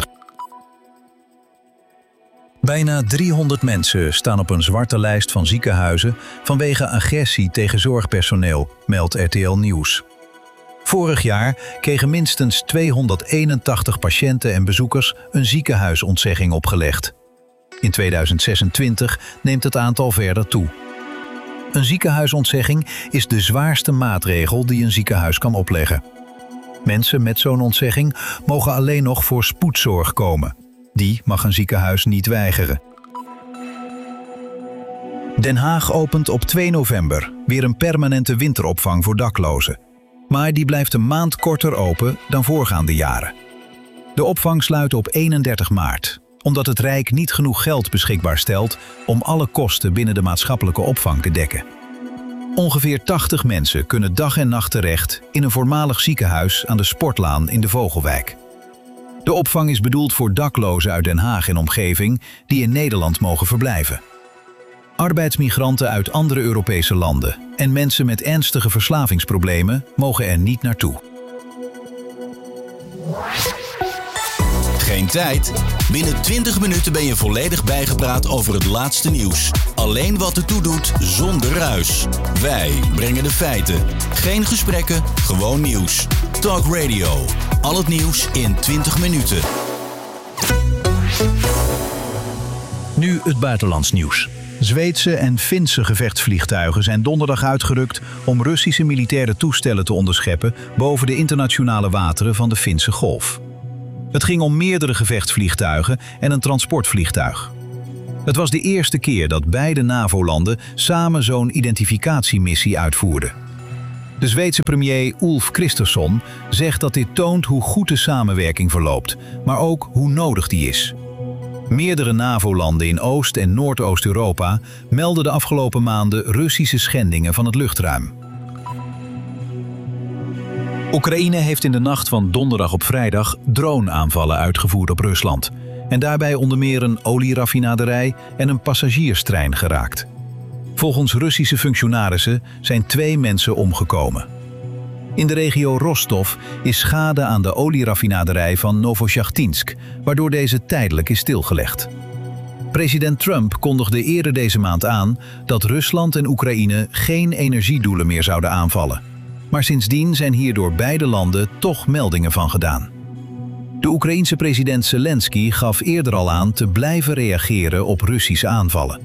Bijna driehonderd mensen staan op een zwarte lijst van ziekenhuizen vanwege agressie tegen zorgpersoneel, meldt R T L Nieuws. Vorig jaar kregen minstens tweehonderdeenentachtig patiënten en bezoekers een ziekenhuisontzegging opgelegd. In tweeduizend zesentwintig neemt het aantal verder toe. Een ziekenhuisontzegging is de zwaarste maatregel die een ziekenhuis kan opleggen. Mensen met zo'n ontzegging mogen alleen nog voor spoedzorg komen. Die mag een ziekenhuis niet weigeren. Den Haag opent op twee november weer een permanente winteropvang voor daklozen. Maar die blijft een maand korter open dan voorgaande jaren. De opvang sluit op eenendertig maart, omdat het Rijk niet genoeg geld beschikbaar stelt om alle kosten binnen de maatschappelijke opvang te dekken. Ongeveer tachtig mensen kunnen dag en nacht terecht in een voormalig ziekenhuis aan de Sportlaan in de Vogelwijk. De opvang is bedoeld voor daklozen uit Den Haag en omgeving die in Nederland mogen verblijven. Arbeidsmigranten uit andere Europese landen en mensen met ernstige verslavingsproblemen mogen er niet naartoe. Geen tijd? Binnen twintig minuten ben je volledig bijgepraat over het laatste nieuws. Alleen wat ertoe doet, zonder ruis. Wij brengen de feiten. Geen gesprekken, gewoon nieuws. Talk Radio. Al het nieuws in twintig minuten. Nu het buitenlands nieuws. Zweedse en Finse gevechtsvliegtuigen zijn donderdag uitgerukt om Russische militaire toestellen te onderscheppen boven de internationale wateren van de Finse Golf. Het ging om meerdere gevechtsvliegtuigen en een transportvliegtuig. Het was de eerste keer dat beide NAVO-landen samen zo'n identificatiemissie uitvoerden. De Zweedse premier Ulf Kristersson zegt dat dit toont hoe goed de samenwerking verloopt, maar ook hoe nodig die is. Meerdere NAVO-landen in Oost- en Noordoost-Europa melden de afgelopen maanden Russische schendingen van het luchtruim. Oekraïne heeft in de nacht van donderdag op vrijdag drone-aanvallen uitgevoerd op Rusland en daarbij onder meer een olieraffinaderij en een passagierstrein geraakt. Volgens Russische functionarissen zijn twee mensen omgekomen. In de regio Rostov is schade aan de olieraffinaderij van Novosjachtinsk, waardoor deze tijdelijk is stilgelegd. President Trump kondigde eerder deze maand aan dat Rusland en Oekraïne geen energiedoelen meer zouden aanvallen. Maar sindsdien zijn hier door beide landen toch meldingen van gedaan. De Oekraïense president Zelensky gaf eerder al aan te blijven reageren op Russische aanvallen.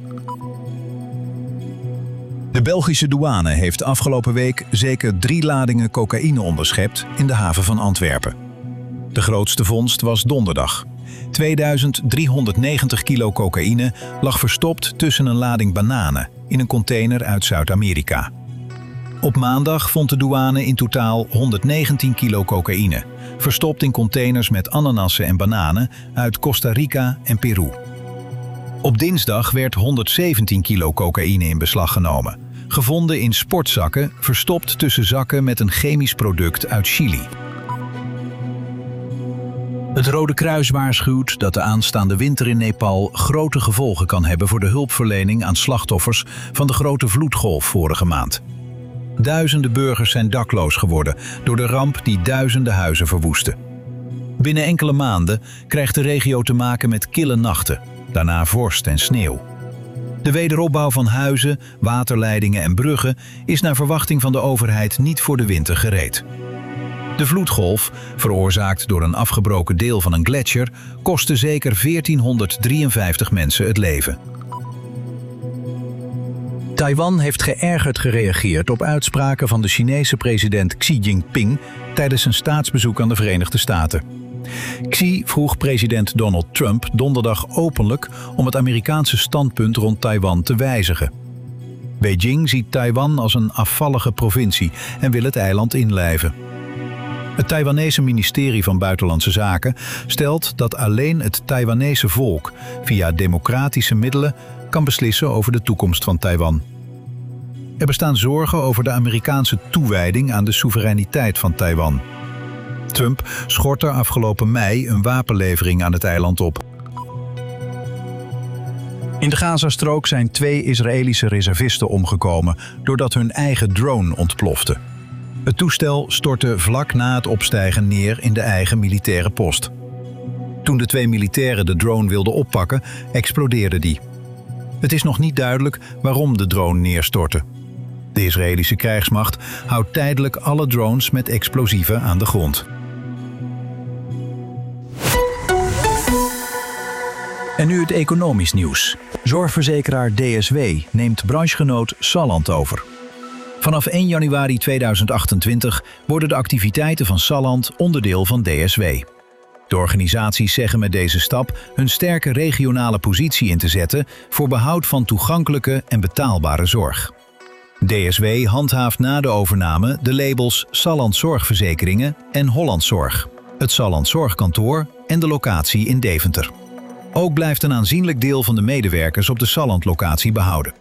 De Belgische douane heeft afgelopen week zeker drie ladingen cocaïne onderschept in de haven van Antwerpen. De grootste vondst was donderdag. tweeduizend driehonderdnegentig kilo cocaïne lag verstopt tussen een lading bananen in een container uit Zuid-Amerika. Op maandag vond de douane in totaal honderdnegentien kilo cocaïne, verstopt in containers met ananassen en bananen uit Costa Rica en Peru. Op dinsdag werd honderdzeventien kilo cocaïne in beslag genomen, gevonden in sportzakken, verstopt tussen zakken met een chemisch product uit Chili. Het Rode Kruis waarschuwt dat de aanstaande winter in Nepal grote gevolgen kan hebben voor de hulpverlening aan slachtoffers van de grote vloedgolf vorige maand. Duizenden burgers zijn dakloos geworden door de ramp die duizenden huizen verwoestte. Binnen enkele maanden krijgt de regio te maken met kille nachten, daarna vorst en sneeuw. De wederopbouw van huizen, waterleidingen en bruggen is naar verwachting van de overheid niet voor de winter gereed. De vloedgolf, veroorzaakt door een afgebroken deel van een gletsjer, kostte zeker veertienhonderddrieënvijftig mensen het leven. Taiwan heeft geërgerd gereageerd op uitspraken van de Chinese president Xi Jinping tijdens een staatsbezoek aan de Verenigde Staten. Xi vroeg president Donald Trump donderdag openlijk om het Amerikaanse standpunt rond Taiwan te wijzigen. Beijing ziet Taiwan als een afvallige provincie en wil het eiland inlijven. Het Taiwanese ministerie van Buitenlandse Zaken stelt dat alleen het Taiwanese volk via democratische middelen kan beslissen over de toekomst van Taiwan. Er bestaan zorgen over de Amerikaanse toewijding aan de soevereiniteit van Taiwan. Trump schort er afgelopen mei een wapenlevering aan het eiland op. In de Gazastrook zijn twee Israëlische reservisten omgekomen doordat hun eigen drone ontplofte. Het toestel stortte vlak na het opstijgen neer in de eigen militaire post. Toen de twee militairen de drone wilden oppakken, explodeerde die. Het is nog niet duidelijk waarom de drone neerstortte. De Israëlische krijgsmacht houdt tijdelijk alle drones met explosieven aan de grond. En nu het economisch nieuws. Zorgverzekeraar D S W neemt branchegenoot Salland over. Vanaf één januari tweeduizend achtentwintig worden de activiteiten van Salland onderdeel van D S W. De organisaties zeggen met deze stap hun sterke regionale positie in te zetten voor behoud van toegankelijke en betaalbare zorg. D S W handhaaft na de overname de labels Salland Zorgverzekeringen en Holland Zorg, het Salland Zorgkantoor en de locatie in Deventer. Ook blijft een aanzienlijk deel van de medewerkers op de Salland-locatie behouden.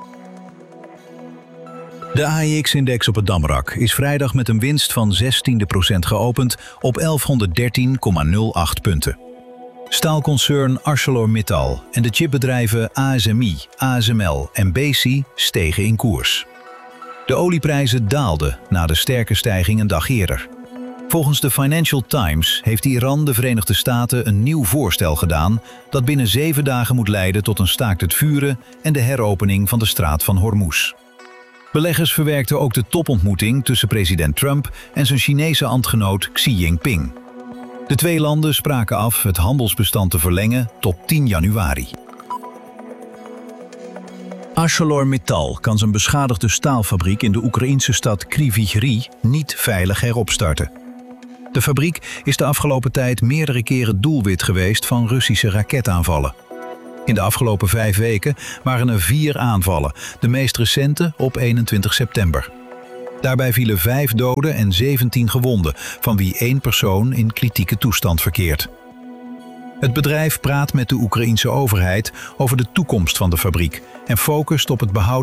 De A E X-index op het Damrak is vrijdag met een winst van zestiende procent geopend op elfhonderddertien komma nul acht punten. Staalconcern ArcelorMittal en de chipbedrijven A S M I, A S M L en Besi stegen in koers. De olieprijzen daalden na de sterke stijging een dag eerder. Volgens de Financial Times heeft Iran de Verenigde Staten een nieuw voorstel gedaan dat binnen zeven dagen moet leiden tot een staakt het vuren en de heropening van de straat van Hormuz. Beleggers verwerkten ook de topontmoeting tussen president Trump en zijn Chinese ambtgenoot Xi Jinping. De twee landen spraken af het handelsbestand te verlengen tot tien januari. ArcelorMittal kan zijn beschadigde staalfabriek in de Oekraïnse stad Kryvyi Rih niet veilig heropstarten. De fabriek is de afgelopen tijd meerdere keren doelwit geweest van Russische raketaanvallen. In de afgelopen vijf weken waren er vier aanvallen, de meest recente op eenentwintig september. Daarbij vielen vijf doden en zeventien gewonden, van wie één persoon in kritieke toestand verkeert. Het bedrijf praat met de Oekraïense overheid over de toekomst van de fabriek en focust op het behoud